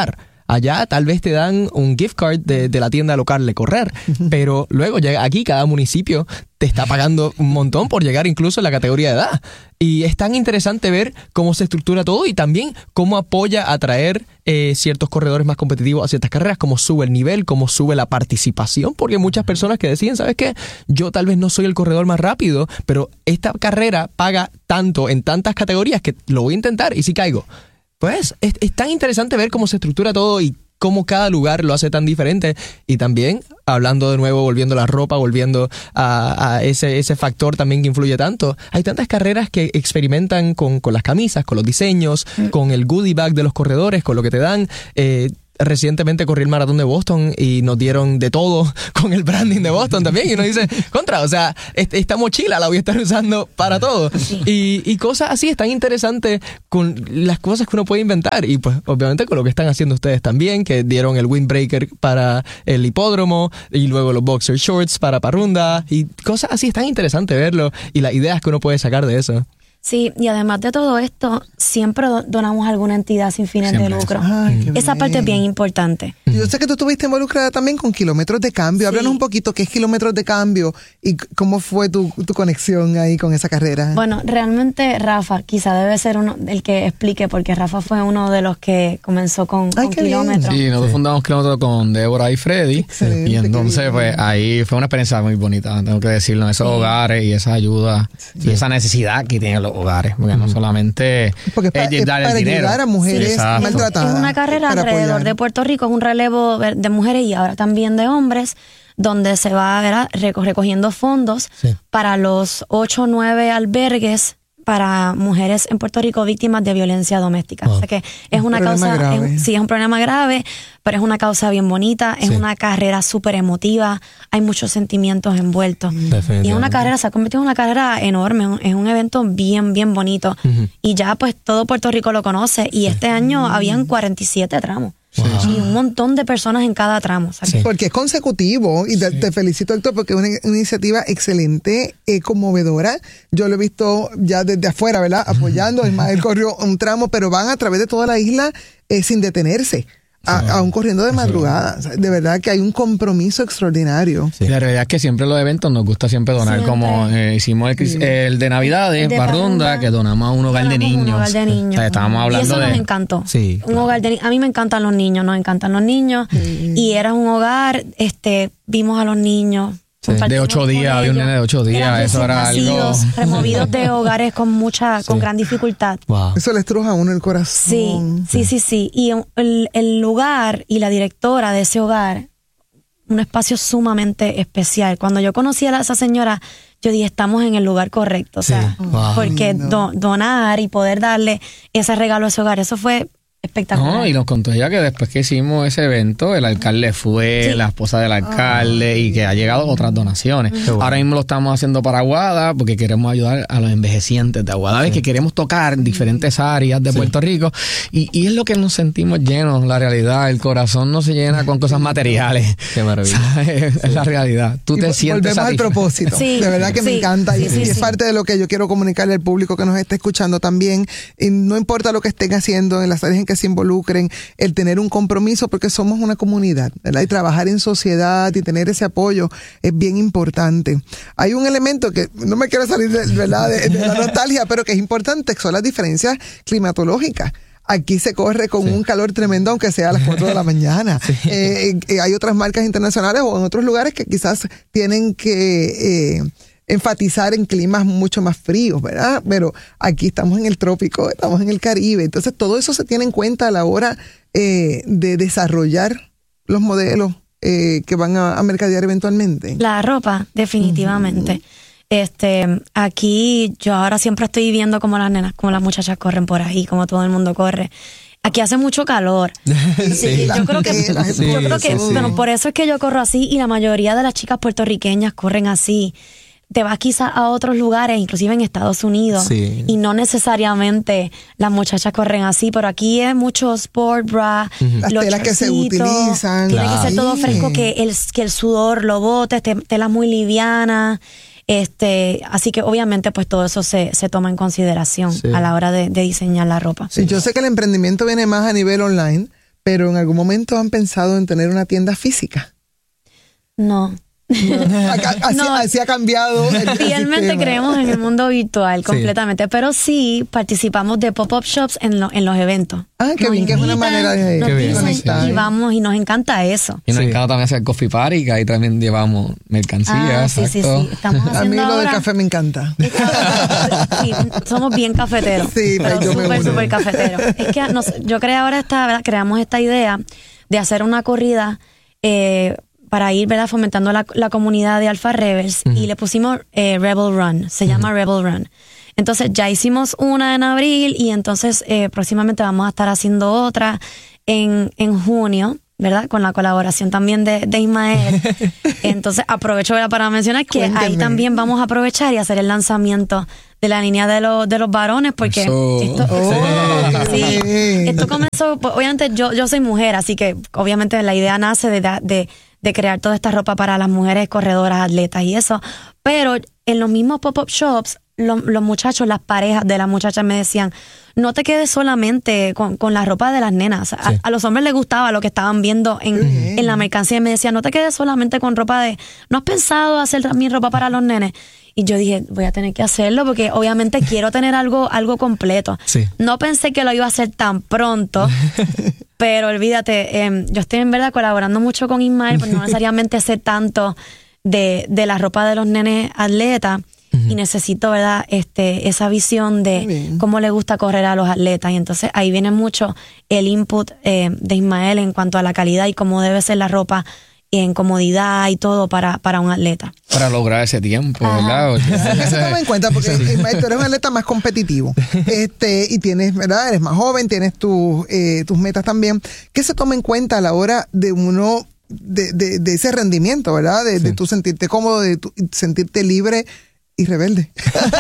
Allá tal vez te dan un gift card de, de la tienda local de correr, pero luego llega aquí cada municipio te está pagando un montón por llegar incluso en la categoría de edad. Y es tan interesante ver cómo se estructura todo y también cómo apoya a atraer eh, ciertos corredores más competitivos a ciertas carreras, cómo sube el nivel, cómo sube la participación, porque hay muchas personas que deciden, ¿sabes qué? Yo tal vez no soy el corredor más rápido, pero esta carrera paga tanto en tantas categorías que lo voy a intentar y si caigo. Pues es, es tan interesante ver cómo se estructura todo y cómo cada lugar lo hace tan diferente. Y también, hablando de nuevo, volviendo a la ropa, volviendo a, a ese, ese factor también que influye tanto, hay tantas carreras que experimentan con, con las camisas, con los diseños, mm. con el goodie bag de los corredores, con lo que te dan. Eh, Recientemente corrí el maratón de Boston y nos dieron de todo con el branding de Boston también. Y uno dice, contra, o sea, esta mochila la voy a estar usando para todo. Sí. Y, y cosas así, es tan interesante con las cosas que uno puede inventar. Y pues, obviamente, con lo que están haciendo ustedes también, que dieron el windbreaker para el hipódromo y luego los boxer shorts para Parrunda. Y cosas así, es tan interesante verlo y las ideas que uno puede sacar de eso. Sí, y además de todo esto, siempre donamos a alguna entidad sin fines siempre. de lucro. Ay, Esa bien. parte es bien importante. Yo sé que tú estuviste involucrada también con Kilómetros de Cambio. Sí. Háblanos un poquito qué es Kilómetros de Cambio y cómo fue tu, tu conexión ahí con esa carrera. Bueno, realmente Rafa quizá debe ser uno el que explique, porque Rafa fue uno de los que comenzó con, Ay, con Kilómetros. Sí, nosotros sí. fundamos Kilómetros con Débora y Freddy. Excelente, y entonces pues ahí fue una experiencia muy bonita, tengo que decirlo, esos sí. hogares y esa ayuda sí. y esa necesidad que tienen los hogares, porque no solamente porque es para, es dar el para dinero. ayudar a mujeres sí, maltratadas. Es una carrera alrededor apoyar. de Puerto Rico, es un relevo de mujeres y ahora también de hombres, donde se va a ver recogiendo fondos sí. para los ocho o nueve albergues para mujeres en Puerto Rico víctimas de violencia doméstica. Oh. O sea que es un una causa, es, sí, es un problema grave, pero es una causa bien bonita, es sí. una carrera súper emotiva, hay muchos sentimientos envueltos. Y es una carrera, se ha convertido en una carrera enorme, es un evento bien, bien bonito. Uh-huh. Y ya pues todo Puerto Rico lo conoce y sí. este año uh-huh. habían cuarenta y siete tramos. Wow. Y un montón de personas en cada tramo. Sí. Porque es consecutivo y te, sí. te felicito, Héctor, porque es una, una iniciativa excelente, eh, conmovedora. Yo lo he visto ya desde afuera, ¿verdad? Apoyando. Ismael corrió un tramo, pero van a través de toda la isla eh, sin detenerse. A, aún corriendo de madrugada. O sea, de verdad que hay un compromiso extraordinario. Sí. La realidad es que siempre los eventos nos gusta siempre donar, siempre. como eh, hicimos el, sí. el de Navidades, de Parrunda, que donamos a un hogar de niños. Un hogar de niños. O sea, estábamos hablando y eso de... nos encantó. Sí, un claro. hogar de, a mí me encantan los niños, nos encantan los niños. Sí. Y era un hogar, este, vimos a los niños. Sí. De ocho días, había un nene de ocho días, eso era algo... removidos de hogares con mucha, sí. con gran dificultad. Wow. Eso le estruja a uno el corazón. Sí, sí, sí, sí. Y el, el lugar y la directora de ese hogar, un espacio sumamente especial. Cuando yo conocí a esa señora, yo dije, estamos en el lugar correcto. O sea, sí. wow. porque do, donar y poder darle ese regalo a ese hogar, eso fue... espectacular. No, y nos contó ella que después que hicimos ese evento, el alcalde fue, sí. la esposa del alcalde, oh, y que ha llegado otras donaciones. Bueno. Ahora mismo lo estamos haciendo para Aguada, porque queremos ayudar a los envejecientes de Aguada. Sí. Es que queremos tocar diferentes áreas de sí. Puerto Rico, y, y es lo que nos sentimos llenos, la realidad. El corazón no se llena con cosas materiales. Qué maravilla. Es, sí. es la realidad. Tú y te sientes volvemos al propósito. Sí. De verdad que sí. me encanta. Sí, y, sí, y es sí. parte de lo que yo quiero comunicarle al público que nos está escuchando también. Y no importa lo que estén haciendo en las áreas en que se involucren, el tener un compromiso, porque somos una comunidad, ¿verdad? Y trabajar en sociedad y tener ese apoyo es bien importante. Hay un elemento que no me quiero salir de, ¿verdad? de, de la nostalgia, pero que es importante, que son las diferencias climatológicas. Aquí se corre con sí. un calor tremendo, aunque sea a las cuatro de la mañana. Sí. Eh, eh, hay otras marcas internacionales o en otros lugares que quizás tienen que... Eh, enfatizar en climas mucho más fríos, ¿verdad? Pero aquí estamos en el trópico, estamos en el Caribe, entonces todo eso se tiene en cuenta a la hora eh, de desarrollar los modelos eh, que van a, a mercadear eventualmente. La ropa, definitivamente. Uh-huh. Este, aquí yo ahora siempre estoy viendo cómo las nenas, cómo las muchachas corren por ahí, cómo todo el mundo corre. Aquí hace mucho calor. Sí, sí, yo creo que, sí, yo creo que sí. bueno, por eso es que yo corro así y la mayoría de las chicas puertorriqueñas corren así. Te vas quizás a otros lugares, inclusive en Estados Unidos, sí. y no necesariamente las muchachas corren así, pero aquí es mucho sport bra, uh-huh. las telas que se utilizan. Tiene claro. que ser todo fresco, que el, que el sudor lo bote, telas muy livianas. Este, así que obviamente pues todo eso se, se toma en consideración sí. a la hora de, de diseñar la ropa. Sí, yo sé que el emprendimiento viene más a nivel online, pero en algún momento han pensado en tener una tienda física. No. No, así, no, así ha cambiado. El, el fielmente sistema. creemos en el mundo virtual completamente, sí. Pero sí participamos de pop-up shops en, lo, en los eventos. Ah, qué nos bien, que es una manera de nos bien, dicen, y vamos y nos encanta eso. Y nos sí. encanta también hacer coffee party, que ahí también llevamos mercancías. Ah, sí, sí, sí. Estamos a mí lo ahora, del café me encanta. Sí, somos bien cafeteros. Sí, pero yo me súper, uno. súper cafeteros. Es que nos, yo creé ahora esta, ¿verdad? Creamos esta idea de hacer una corrida eh, para ir, ¿verdad? Fomentando la, la comunidad de Alpha Rebels, uh-huh. y le pusimos eh, Rebel Run, se uh-huh. llama Rebel Run. Entonces ya hicimos una en abril y entonces eh, próximamente vamos a estar haciendo otra en, en junio, ¿verdad? Con la colaboración también de, de Ismael. Entonces aprovecho, ¿verdad? Para mencionar que Cuénteme. Ahí también vamos a aprovechar y hacer el lanzamiento de la línea de los de los varones, porque Eso. esto, Oh, sí, esto comenzó, pues, obviamente yo, yo soy mujer, así que obviamente la idea nace de, de, de crear toda esta ropa para las mujeres corredoras, atletas y eso, pero en los mismos pop-up shops, los, los muchachos, las parejas de las muchachas me decían, no te quedes solamente con, con la ropa de las nenas. Sí. A, a los hombres les gustaba lo que estaban viendo en, uh-huh. en la mercancía y me decían, no te quedes solamente con ropa de, ¿no has pensado hacer mi ropa para los nenes? Y yo dije, voy a tener que hacerlo porque obviamente quiero tener algo, algo completo. Sí. No pensé que lo iba a hacer tan pronto, pero olvídate, eh, yo estoy en verdad colaborando mucho con Ismael, pero no necesariamente sé tanto de, de la ropa de los nenes atletas. Uh-huh. Y necesito, ¿verdad? Este, esa visión de cómo le gusta correr a los atletas. Y entonces ahí viene mucho el input eh, de Ismael en cuanto a la calidad y cómo debe ser la ropa en comodidad y todo para, para un atleta. Para lograr ese tiempo, Ajá. ¿verdad? Eso toma en cuenta porque sí. Ismael, tú eres un atleta más competitivo, este, y tienes, ¿verdad? Eres más joven, tienes tus, eh, tus metas también. ¿Qué se toma en cuenta a la hora de uno de, de, de ese rendimiento, ¿verdad? De, sí. de tu sentirte cómodo, de tu, sentirte libre y rebelde.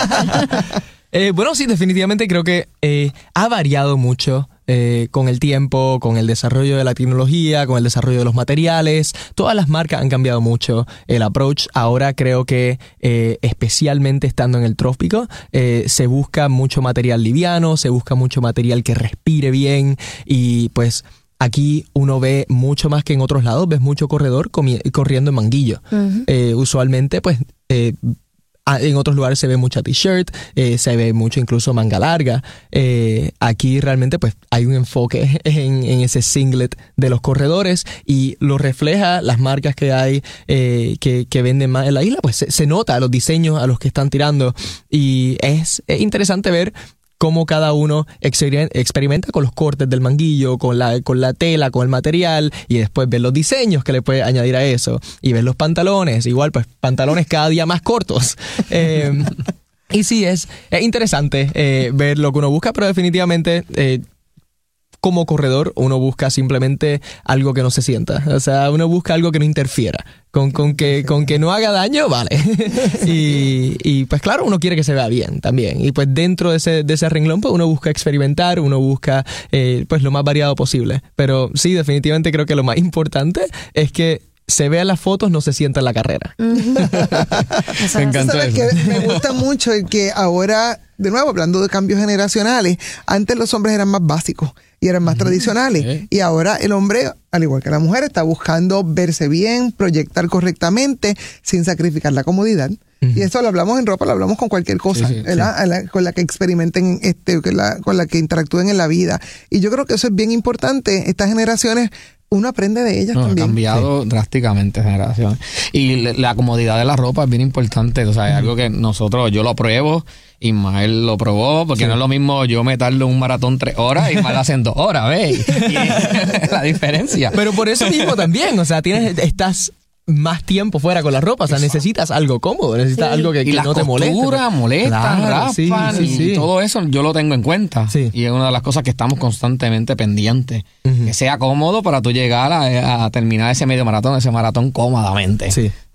eh, bueno, sí, definitivamente creo que eh, ha variado mucho eh, con el tiempo, con el desarrollo de la tecnología, con el desarrollo de los materiales. Todas las marcas han cambiado mucho el approach. Ahora creo que eh, especialmente estando en el trópico, eh, se busca mucho material liviano, se busca mucho material que respire bien y pues aquí uno ve mucho más que en otros lados, ves mucho corredor comi- corriendo en manguillo. Uh-huh. Eh, usualmente pues... Eh, En otros lugares se ve mucha t-shirt, eh, se ve mucho incluso manga larga. Eh, aquí realmente pues hay un enfoque en, en ese singlet de los corredores y lo refleja las marcas que hay eh, que, que venden más en la isla. Pues se, se nota los diseños a los que están tirando y es, es interesante ver cómo cada uno experimenta con los cortes del manguillo, con la, con la tela, con el material, y después ver los diseños que le puede añadir a eso. Y ver los pantalones, igual pues pantalones cada día más cortos. Eh, y sí, es, es interesante eh, ver lo que uno busca, pero definitivamente... Eh, como corredor, uno busca simplemente algo que no se sienta. O sea, uno busca algo que no interfiera. Con, con, que, con que no haga daño, vale. y, y pues claro, uno quiere que se vea bien también. Y pues dentro de ese, de ese renglón, pues uno busca experimentar, uno busca eh, pues lo más variado posible. Pero sí, definitivamente creo que lo más importante es que se vean las fotos, no se sienta en la carrera. Me encantó ¿Sabes eso. que me gusta mucho el que ahora, de nuevo, hablando de cambios generacionales, antes los hombres eran más básicos y eran más mm, tradicionales. ¿Eh? Y ahora el hombre, al igual que la mujer, está buscando verse bien, proyectar correctamente, sin sacrificar la comodidad. Uh-huh. Y eso lo hablamos en ropa, lo hablamos con cualquier cosa, sí, sí, ¿verdad? Sí. La, con la que experimenten, este, con la, con la que interactúen en la vida. Y yo creo que eso es bien importante. Estas generaciones, uno aprende de ellas no, también. Ha cambiado sí. drásticamente generación. Y la comodidad de la ropa es bien importante. O sea, es uh-huh. algo que nosotros, yo lo pruebo, Ismael lo probó, porque sí. no es lo mismo yo me tardo un maratón tres horas y Ismael hacen dos horas, ¿ves? Y, y la diferencia. Pero por eso mismo también, o sea, tienes, estás más tiempo fuera con la ropa, o sea, Exacto. necesitas algo cómodo, necesitas sí. algo que, que no te moleste. Y las costuras molestan, claro, raspan, sí, sí, y sí. todo eso yo lo tengo en cuenta. Sí. Y es una de las cosas que estamos constantemente pendientes. Uh-huh. Que sea cómodo para tú llegar a, a terminar ese medio maratón, ese maratón cómodamente. Sí.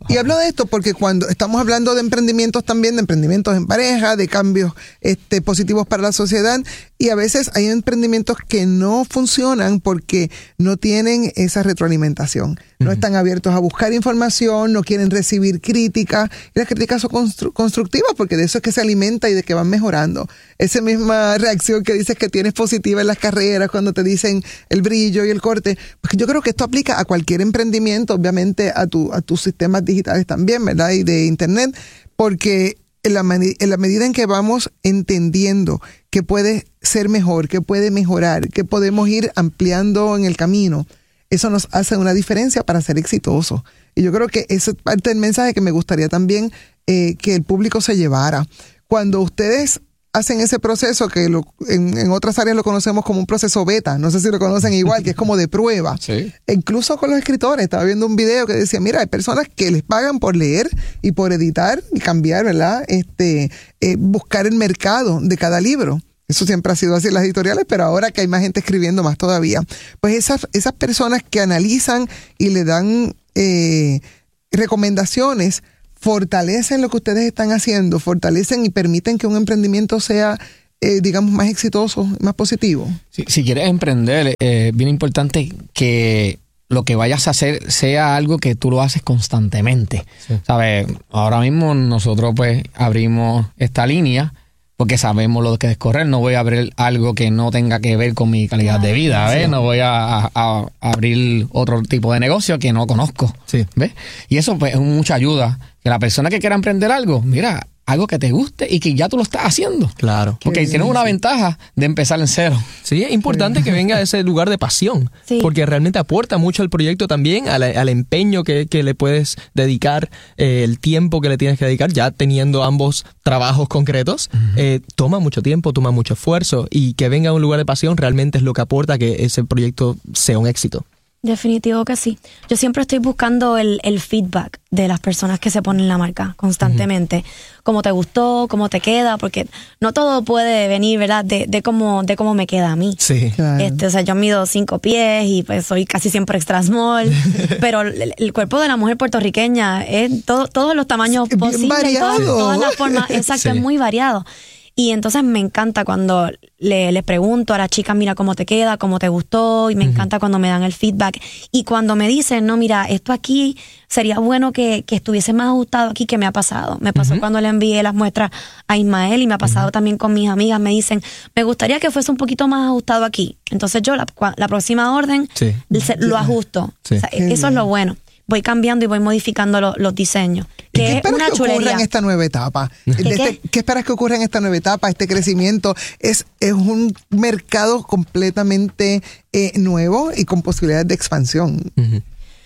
Y hablo de esto porque cuando estamos hablando de emprendimientos también, de emprendimientos en pareja, de cambios este, positivos para la sociedad, y a veces hay emprendimientos que no funcionan porque no tienen esa retroalimentación. No uh-huh. están abiertos a buscar información, no quieren recibir críticas, y las críticas son constru- constructivas porque de eso es que se alimenta y de que van mejorando. Esa misma reacción que dices que tienes positiva en las carreras cuando te dicen el brillo y el corte, porque yo creo que esto aplica a cualquier emprendimiento, obviamente a, tu, a tus sistemas digitales también, ¿verdad? Y de internet, porque en la, en la medida en que vamos entendiendo que puede ser mejor, que puede mejorar, que podemos ir ampliando en el camino, eso nos hace una diferencia para ser exitosos. Y yo creo que esa es parte del mensaje que me gustaría también eh, que el público se llevara. Cuando ustedes hacen ese proceso que lo, en, en otras áreas lo conocemos como un proceso beta, no sé si lo conocen igual, que es como de prueba. Sí. Incluso con los escritores, estaba viendo un video que decía, mira, hay personas que les pagan por leer y por editar y cambiar, ¿verdad? Este, eh, buscar el mercado de cada libro. Eso siempre ha sido así en las editoriales, pero ahora que hay más gente escribiendo, más todavía. Pues esas, esas personas que analizan y le dan eh, recomendaciones, fortalecen lo que ustedes están haciendo, fortalecen y permiten que un emprendimiento sea, eh, digamos, más exitoso, más positivo. Si, si quieres emprender, es eh, bien importante que lo que vayas a hacer sea algo que tú lo haces constantemente. Sí. ¿Sabes? Ahora mismo nosotros pues abrimos esta línea porque sabemos lo que es correr. No voy a abrir algo que no tenga que ver con mi calidad de vida, ¿ves? Sí. No voy a, a, a abrir otro tipo de negocio que no conozco, sí. ¿ves? Y eso pues es mucha ayuda. Que la persona que quiera emprender algo, mira, algo que te guste y que ya tú lo estás haciendo. Claro. Porque bien, tienes una sí. ventaja de empezar en cero. Sí, es importante que venga de ese lugar de pasión. Sí. Porque realmente aporta mucho al proyecto también, al, al empeño que, que le puedes dedicar, eh, el tiempo que le tienes que dedicar, ya teniendo ambos trabajos concretos. Uh-huh. Eh, toma mucho tiempo, toma mucho esfuerzo. Y que venga de un lugar de pasión realmente es lo que aporta a que ese proyecto sea un éxito. Definitivo que sí. Yo siempre estoy buscando el, el feedback de las personas que se ponen la marca constantemente. Uh-huh. Cómo te gustó, cómo te queda, porque no todo puede venir, ¿verdad? De, de cómo de cómo me queda a mí. Sí. Claro. Este, o sea, yo mido cinco pies y pues soy casi siempre extra small, pero el, el cuerpo de la mujer puertorriqueña es todo, todos los tamaños es posibles, y todas, todas las formas, exacto, sí. Es muy variado. Y entonces me encanta cuando le, les pregunto a las chicas, mira, cómo te queda, cómo te gustó, y me uh-huh. encanta cuando me dan el feedback. Y cuando me dicen, no, mira, esto aquí sería bueno que, que estuviese más ajustado aquí, que me ha pasado. Me pasó uh-huh. cuando le envié las muestras a Ismael y me ha pasado uh-huh. también con mis amigas. Me dicen, me gustaría que fuese un poquito más ajustado aquí. Entonces yo la, la próxima orden sí. lo ajusto. Sí. O sea, eso es lo bueno. Voy cambiando y voy modificando lo, los diseños. Que ¿Qué es esperas una que ocurra chulería. en esta nueva etapa? ¿Qué, de este, qué? ¿Qué esperas que ocurra en esta nueva etapa? Este crecimiento es, es un mercado completamente eh, nuevo y con posibilidades de expansión. Uh-huh.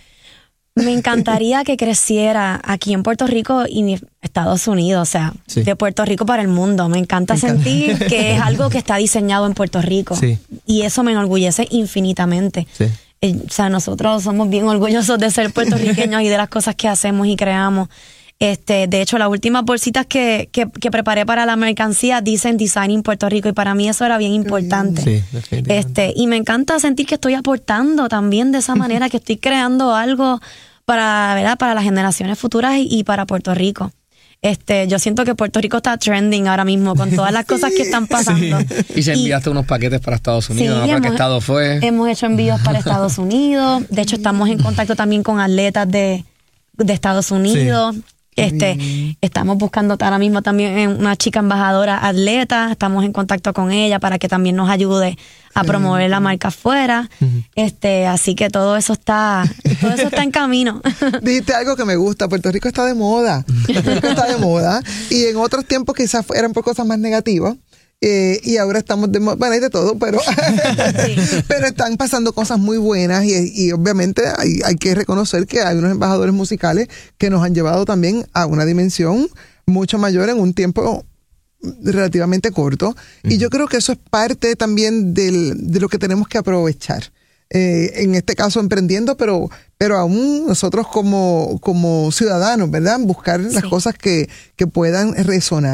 Me encantaría que creciera aquí en Puerto Rico y en Estados Unidos, o sea, sí. de Puerto Rico para el mundo. Me encanta, Me encanta. sentir que es algo que está diseñado en Puerto Rico. Sí. Y eso me enorgullece infinitamente. Sí. O sea, nosotros somos bien orgullosos de ser puertorriqueños y de las cosas que hacemos y creamos. Este, de hecho, las últimas bolsitas que, que, que preparé para la mercancía dicen Designing Puerto Rico, y para mí eso era bien importante. Sí, definitivamente. Este, y me encanta sentir que estoy aportando también de esa manera, que estoy creando algo para, ¿verdad? Para las generaciones futuras y, y para Puerto Rico. Este, yo siento que Puerto Rico está trending ahora mismo con todas las cosas que están pasando. Sí. Y se enviaste y, unos paquetes para Estados Unidos, sí, ¿no? ¿Para qué estado fue? Hemos hecho envíos para Estados Unidos. De hecho, estamos en contacto también con atletas de, de Estados Unidos. Sí. Este, mm. Estamos buscando ahora mismo también una chica embajadora atleta. Estamos en contacto con ella para que también nos ayude a promover la marca afuera. Uh-huh. Este, así que todo eso está, todo eso está en camino. Dijiste algo que me gusta. Puerto Rico está de moda. Puerto Rico está de moda. Y en otros tiempos quizás eran por cosas más negativas. Eh, y ahora estamos de moda. Bueno, hay de todo, pero, sí. pero están pasando cosas muy buenas. Y, y obviamente hay, hay que reconocer que hay unos embajadores musicales que nos han llevado también a una dimensión mucho mayor en un tiempo relativamente corto. Uh-huh. Y yo creo que eso es parte también del, de lo que tenemos que aprovechar. Eh, en este caso emprendiendo, pero, pero aún nosotros como, como ciudadanos, ¿verdad? Buscar sí. las cosas que, que puedan resonar.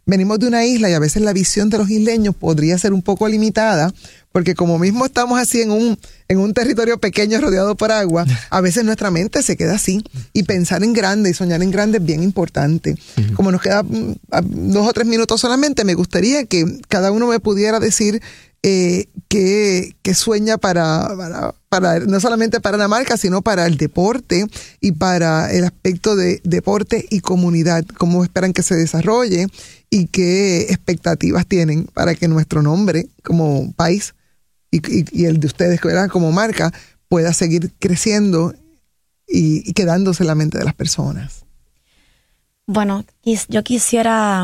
venimos de una isla y a veces la visión de los isleños podría ser un poco limitada, porque como mismo estamos así en un, en un territorio pequeño rodeado por agua, a veces nuestra mente se queda así. Y pensar en grande y soñar en grande es bien importante. Uh-huh. Como nos queda mm, dos o tres minutos solamente, me gustaría que cada uno me pudiera decir eh, que, que sueña para, para, para, no solamente para la marca, sino para el deporte y para el aspecto de deporte y comunidad. Cómo esperan que se desarrolle y qué expectativas tienen para que nuestro nombre como país Y, y, y el de ustedes, ¿verdad?, como marca, pueda seguir creciendo y, y quedándose en la mente de las personas. Bueno, yo quisiera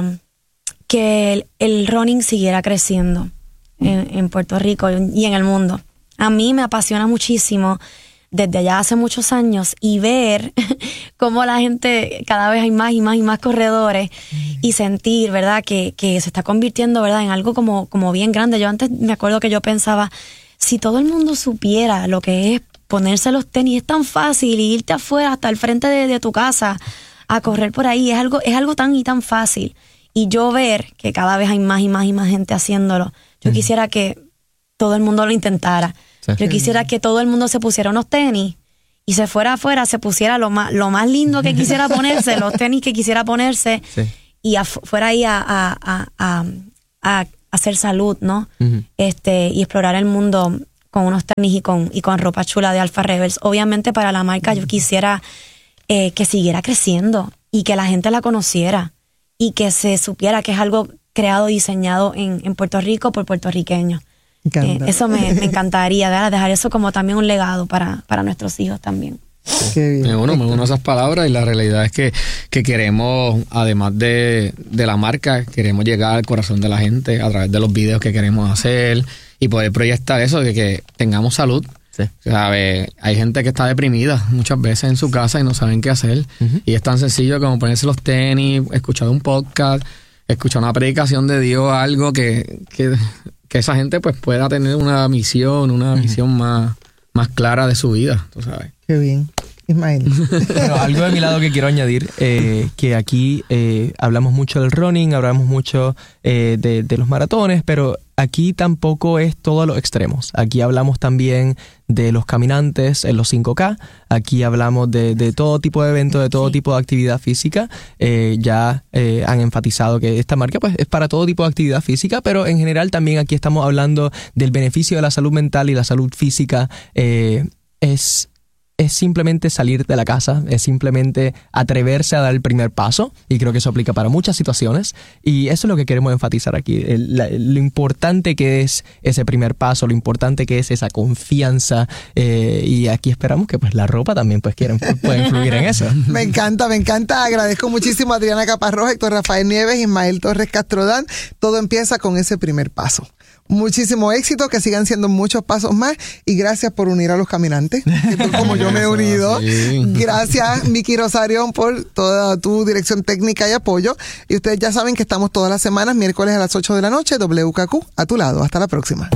que el, el running siguiera creciendo en, en Puerto Rico y en el mundo. A mí me apasiona muchísimo desde allá hace muchos años y ver cómo la gente, cada vez hay más y más y más corredores mm. y sentir, ¿verdad?, que, que se está convirtiendo, ¿verdad?, en algo como, como bien grande. Yo antes me acuerdo que yo pensaba, si todo el mundo supiera lo que es ponerse los tenis, es tan fácil, y irte afuera hasta el frente de, de tu casa a correr por ahí, es algo, es algo tan y tan fácil. Y yo ver que cada vez hay más y más y más gente haciéndolo, yo mm. quisiera que todo el mundo lo intentara. Yo quisiera que todo el mundo se pusiera unos tenis y se fuera afuera, se pusiera lo más, lo más lindo que quisiera ponerse, los tenis que quisiera ponerse, sí. y af- fuera ahí a, a, a, a, a hacer salud, ¿no? Uh-huh. Este, y explorar el mundo con unos tenis y con, y con ropa chula de Alpha Rebels. Obviamente para la marca uh-huh. yo quisiera eh, que siguiera creciendo y que la gente la conociera y que se supiera que es algo creado, diseñado en, en Puerto Rico por puertorriqueños. Eh, eso me, me encantaría, ¿verdad? Dejar eso como también un legado para, para nuestros hijos también. Qué bien. Me uno, me uno a esas palabras, y la realidad es que, que queremos, además de, de la marca, queremos llegar al corazón de la gente a través de los videos que queremos hacer y poder proyectar eso, de que tengamos salud. Sí. ¿Sabe? Hay gente que está deprimida muchas veces en su casa y no saben qué hacer. Uh-huh. Y es tan sencillo como ponerse los tenis, escuchar un podcast, escuchar una predicación de Dios, algo que... que que esa gente pues pueda tener una misión, una uh-huh. visión más, más clara de su vida, tú sabes. Qué bien. Ismael. Bueno, algo de mi lado que quiero añadir, eh, que aquí eh, hablamos mucho del running, hablamos mucho eh, de, de los maratones, pero aquí tampoco es todos los extremos. Aquí hablamos también de los caminantes en los cinco K, aquí hablamos de, de todo tipo de eventos, de todo sí. tipo de actividad física. Eh, ya eh, han enfatizado que esta marca pues es para todo tipo de actividad física, pero en general también aquí estamos hablando del beneficio de la salud mental y la salud física. Eh, es... es simplemente salir de la casa, es simplemente atreverse a dar el primer paso, y creo que eso aplica para muchas situaciones, y eso es lo que queremos enfatizar aquí, el, la, lo importante que es ese primer paso, lo importante que es esa confianza, eh, y aquí esperamos que pues la ropa también pues quieren, pueda influir en eso. Me encanta, me encanta, agradezco muchísimo a Adriana Caparrós, Héctor Rafael Nieves, Ismael Torres Castrodán. Todo empieza con ese primer paso. Muchísimo éxito, que sigan siendo muchos pasos más, y gracias por unir a los caminantes, que tú, como yo me he unido. Sí. Gracias, Miki Rosario, por toda tu dirección técnica y apoyo. Y ustedes ya saben que estamos todas las semanas, miércoles a las ocho de la noche, W K Q, a tu lado. Hasta la próxima.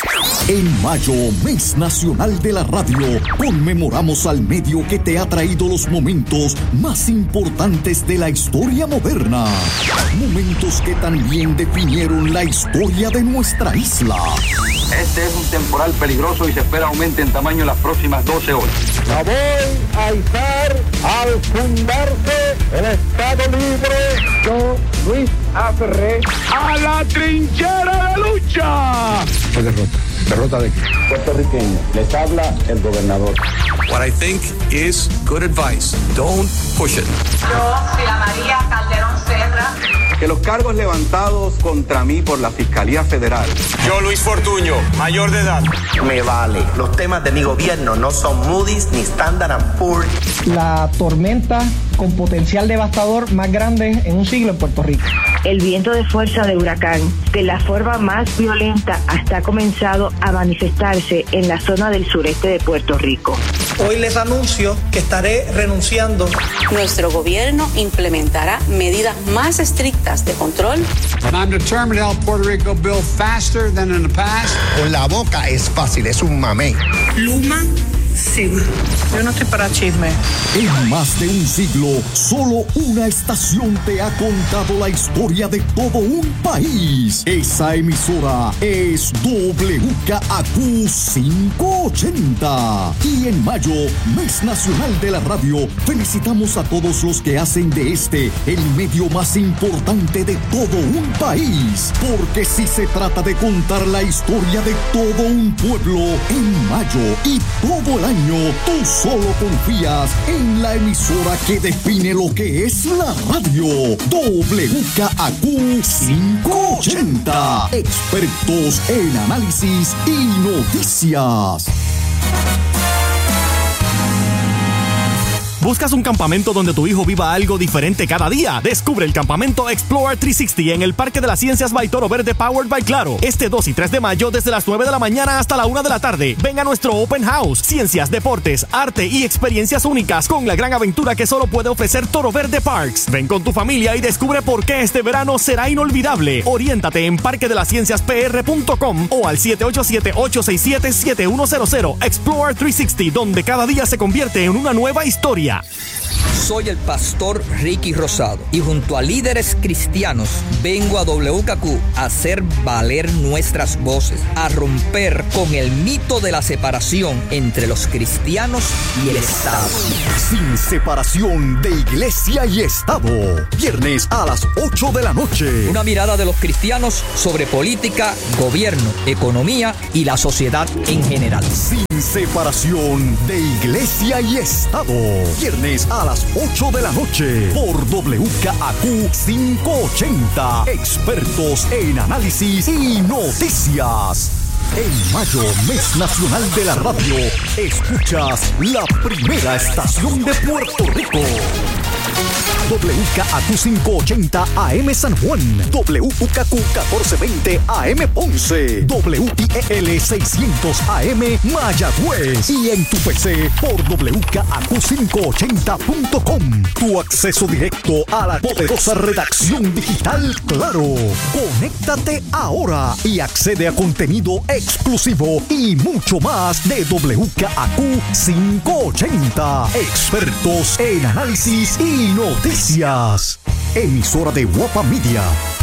En mayo, Mes Nacional de la Radio, conmemoramos al medio que te ha traído los momentos más importantes de la historia moderna. Momentos que también definieron la historia de nuestra isla. Este es un temporal peligroso y se espera aumente en tamaño en las próximas doce horas. La voy a izar al fundarse el Estado Libre. Yo, Luis A. Ferré, a la trinchera de lucha. Fue derrota. ¿Derrota de qué? Puertorriqueño. Les habla el gobernador. What I think is good advice. Don't push it. Yo, Sila María Calderón Cedra. Que los cargos levantados contra mí por la Fiscalía Federal. Yo, Luis Fortuño, mayor de edad. Me vale. Los temas de mi gobierno no son Moody's ni Standard and Poor's. La tormenta con potencial devastador más grande en un siglo en Puerto Rico. El viento de fuerza de huracán, de la forma más violenta, hasta ha comenzado a manifestarse en la zona del sureste de Puerto Rico. Hoy les anuncio que estaré renunciando. Nuestro gobierno implementará medidas más estrictas de control. I'm determined to help Puerto Rico build faster than in the past. Con la boca es fácil, es un mamey. Luma Sí, yo no estoy para chisme. En más de un siglo, solo una estación te ha contado la historia de todo un país. Esa emisora es W K A Q quinientos ochenta. Y en mayo, mes nacional de la radio, felicitamos a todos los que hacen de este el medio más importante de todo un país. Porque si se trata de contar la historia de todo un pueblo, en mayo y todo el año, tú solo confías en la emisora que define lo que es la radio. W K A Q quinientos ochenta. Expertos en análisis y noticias. ¿Buscas un campamento donde tu hijo viva algo diferente cada día? Descubre el campamento Explorer trescientos sesenta en el Parque de las Ciencias by Toro Verde, powered by Claro. Este dos y tres de mayo desde las nueve de la mañana hasta la una de la tarde. Ven a nuestro Open House. Ciencias, deportes, arte y experiencias únicas con la gran aventura que solo puede ofrecer Toro Verde Parks. Ven con tu familia y descubre por qué este verano será inolvidable. Oriéntate en parque de las ciencias p r punto com o al siete ocho siete, ocho seis siete, siete uno cero cero. Explorer trescientos sesenta, donde cada día se convierte en una nueva historia. Soy el pastor Ricky Rosado y junto a líderes cristianos vengo a W K Q a hacer valer nuestras voces, a romper con el mito de la separación entre los cristianos y el Estado. Sin separación de iglesia y Estado. Viernes a las ocho de la noche. Una mirada de los cristianos sobre política, gobierno, economía y la sociedad en general. Sin separación de iglesia y Estado. Viernes a las ocho de la noche por W K A Q quinientos ochenta. Expertos en análisis y noticias. En mayo, mes nacional de la radio, escuchas la primera estación de Puerto Rico. W K A Q quinientos ochenta A M San Juan, W K Q catorce veinte A M Ponce, W I E L seiscientos A M Mayagüez y en tu P C por W K A Q quinientos ochenta punto com. Tu acceso directo a la poderosa redacción digital Claro. Conéctate ahora y accede a contenido exclusivo y mucho más de W K A Q quinientos ochenta. Expertos en análisis y noticias. Emisora de Guapa Media.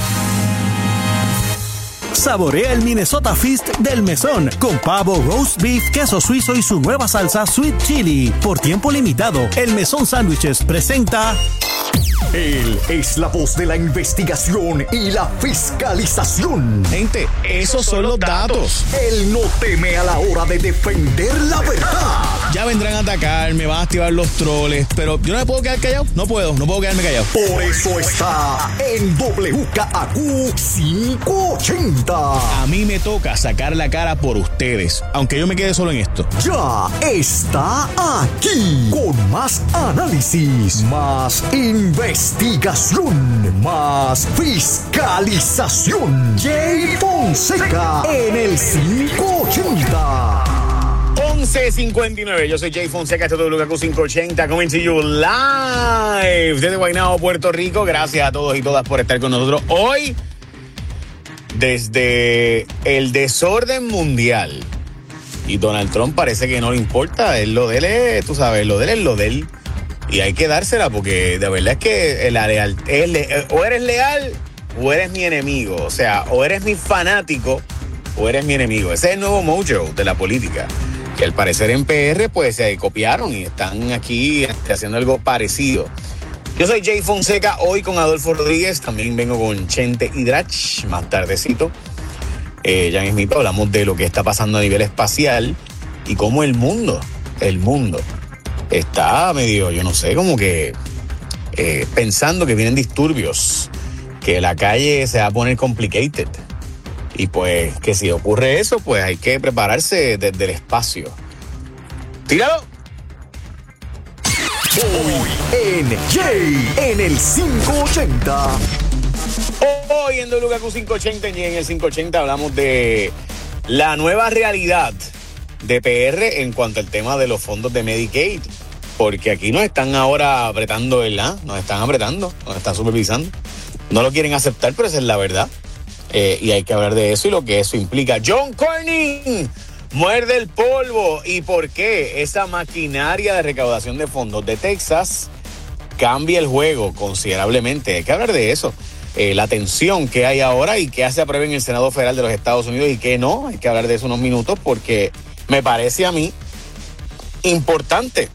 Saborea el Minnesota Feast del Mesón con pavo, roast beef, queso suizo y su nueva salsa Sweet Chili. Por tiempo limitado, el Mesón Sándwiches presenta... Él es la voz de la investigación y la fiscalización. Gente, esos son los datos. Él no teme a la hora de defender la verdad. Ya vendrán a atacar, me van a activar los troles, pero yo no me puedo quedar callado. No puedo, no puedo quedarme callado. Por eso está en W K A Q quinientos ochenta. A mí me toca sacar la cara por ustedes, aunque yo me quede solo en esto. Ya está aquí con más análisis, más investigación, más fiscalización. Jay Fonseca en el quinientos ochenta. once cincuenta y nueve. Yo soy Jay Fonseca, esto es W K Q quinientos ochenta, coming to you live desde Guaynabo, Puerto Rico. Gracias a todos y todas por estar con nosotros hoy. Desde el desorden mundial. Y Donald Trump parece que no le importa. Él lo de él es, tú sabes, lo de él es lo de él. Y hay que dársela porque de verdad es que la leal, es, o eres leal o eres mi enemigo. O sea, o eres mi fanático o eres mi enemigo. Ese es el nuevo mojo de la política. Que al parecer en P R pues se copiaron y están aquí haciendo algo parecido. Yo soy Jay Fonseca, hoy con Adolfo Rodríguez. También vengo con Chente Hidrach más tardecito. Eh, ya mismito hablamos de lo que está pasando a nivel espacial y cómo el mundo, el mundo está medio, yo no sé, como que eh, pensando que vienen disturbios, que la calle se va a poner complicated. Y pues que si ocurre eso, pues hay que prepararse desde el espacio. ¡Tíralo! Hoy en Jay en el quinientos ochenta. Hoy en W K Q quinientos ochenta, en Jay en el quinientos ochenta hablamos de la nueva realidad de P R en cuanto al tema de los fondos de Medicaid. Porque aquí nos están ahora apretando, ¿verdad? Nos están apretando, nos están supervisando. No lo quieren aceptar, pero esa es la verdad. Eh, y hay que hablar de eso y lo que eso implica. John Cornyn, muerde el polvo. ¿Y por qué? Esa maquinaria de recaudación de fondos de Texas cambia el juego considerablemente. Hay que hablar de eso. Eh, la tensión que hay ahora y qué hace aprueba en el Senado Federal de los Estados Unidos y qué no. Hay que hablar de eso unos minutos porque me parece a mí importante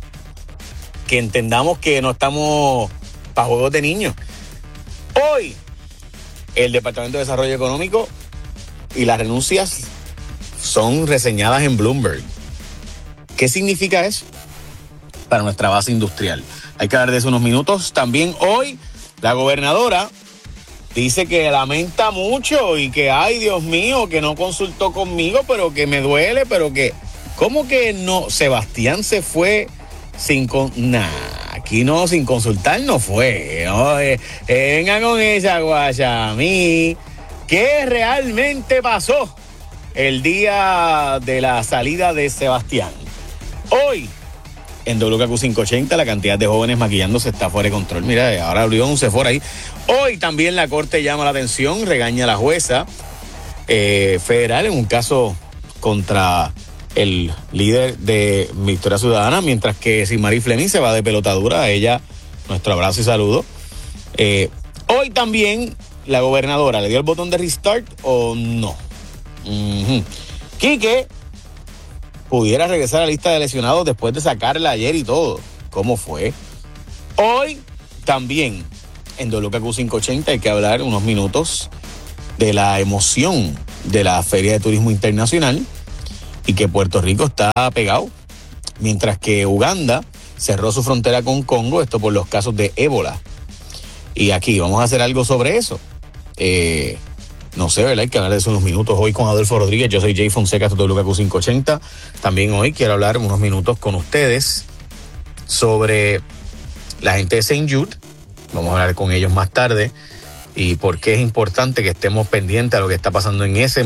que entendamos que no estamos para juegos de niños. Hoy, el Departamento de Desarrollo Económico y las renuncias son reseñadas en Bloomberg. ¿Qué significa eso para nuestra base industrial? Hay que hablar de eso unos minutos. También hoy, la gobernadora dice que lamenta mucho y que, ay, Dios mío, que no consultó conmigo, pero que me duele, pero que... ¿Cómo que no? Sebastián se fue sin... Con... Nah, aquí no, sin consultar no fue. No, eh, eh, vengan con esa guayamí. ¿Qué realmente pasó el día de la salida de Sebastián? Hoy, en W K Q quinientos ochenta, la cantidad de jóvenes maquillándose está fuera de control. Mira, ahora abrió un Sephora ahí. Hoy también la Corte llama la atención, regaña a la jueza eh, federal en un caso contra el líder de Victoria Ciudadana, mientras que Simari Fleming se va de pelotadura. A ella, nuestro abrazo y saludo. Eh, hoy también la gobernadora, ¿le dio el botón de restart o no? Uh-huh. Quique pudiera regresar a la lista de lesionados después de sacarla ayer y todo. ¿Cómo fue? Hoy también en W K Q quinientos ochenta hay que hablar unos minutos de la emoción de la Feria de Turismo Internacional y que Puerto Rico está pegado, mientras que Uganda cerró su frontera con Congo, esto por los casos de ébola. Y aquí vamos a hacer algo sobre eso. Eh, no sé, ¿verdad? Hay que hablar de eso unos minutos hoy con Adolfo Rodríguez. Yo soy Jay Fonseca, esto es W K Q quinientos ochenta. También hoy quiero hablar unos minutos con ustedes sobre la gente de Saint Jude. Vamos a hablar con ellos más tarde y por qué es importante que estemos pendientes a lo que está pasando en ese